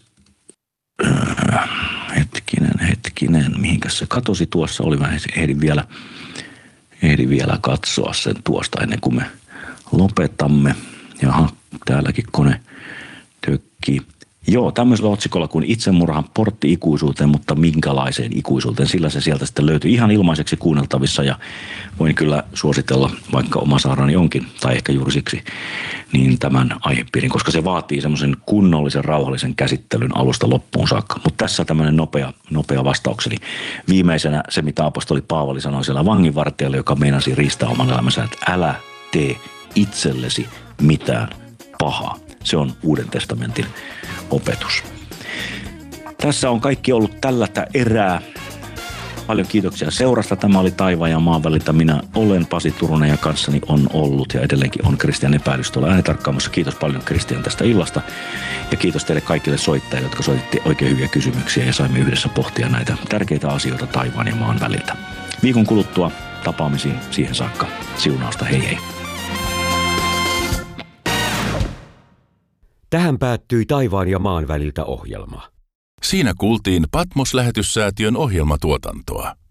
Hetkinen, mihinkäs se katosi tuossa oli, mä ehdin vielä katsoa sen tuosta ennen kuin me lopetamme. Jaha, täälläkin kone tökkii. Joo, tämmöisellä otsikolla kuin itsemurhan portti ikuisuuteen, mutta minkälaiseen ikuisuuteen, sillä se sieltä sitten löytyy ihan ilmaiseksi kuunneltavissa ja voin kyllä suositella, vaikka oma saarani onkin, tai ehkä juuri siksi, niin tämän aihepiirin, koska se vaatii semmoisen kunnollisen, rauhallisen käsittelyn alusta loppuun saakka. Mutta tässä tämmöinen nopea vastaukseni. Viimeisenä se, mitä apostoli Paavali sanoi siellä vanginvartijalle, joka meinasi riistää oman elämänsä, että älä tee itsellesi mitään pahaa. Se on Uuden testamentin opetus. Tässä on kaikki ollut tällätä erää. Paljon kiitoksia seurasta. Tämä oli Taivaan ja maan väliltä. Minä olen Pasi Turunen ja kanssani on ollut ja edelleenkin on Kristian Epäilys tuolla äänitarkkaamassa. Kiitos paljon Kristian tästä illasta ja kiitos teille kaikille soittajille, jotka soititte oikein hyviä kysymyksiä ja saimme yhdessä pohtia näitä tärkeitä asioita taivaan ja maan väliltä. Viikon kuluttua tapaamisiin, siihen saakka. Siunausta, hei hei. Tähän päättyi Taivaan ja maan väliltä -ohjelma. Siinä kuultiin Patmos-lähetyssäätiön ohjelmatuotantoa.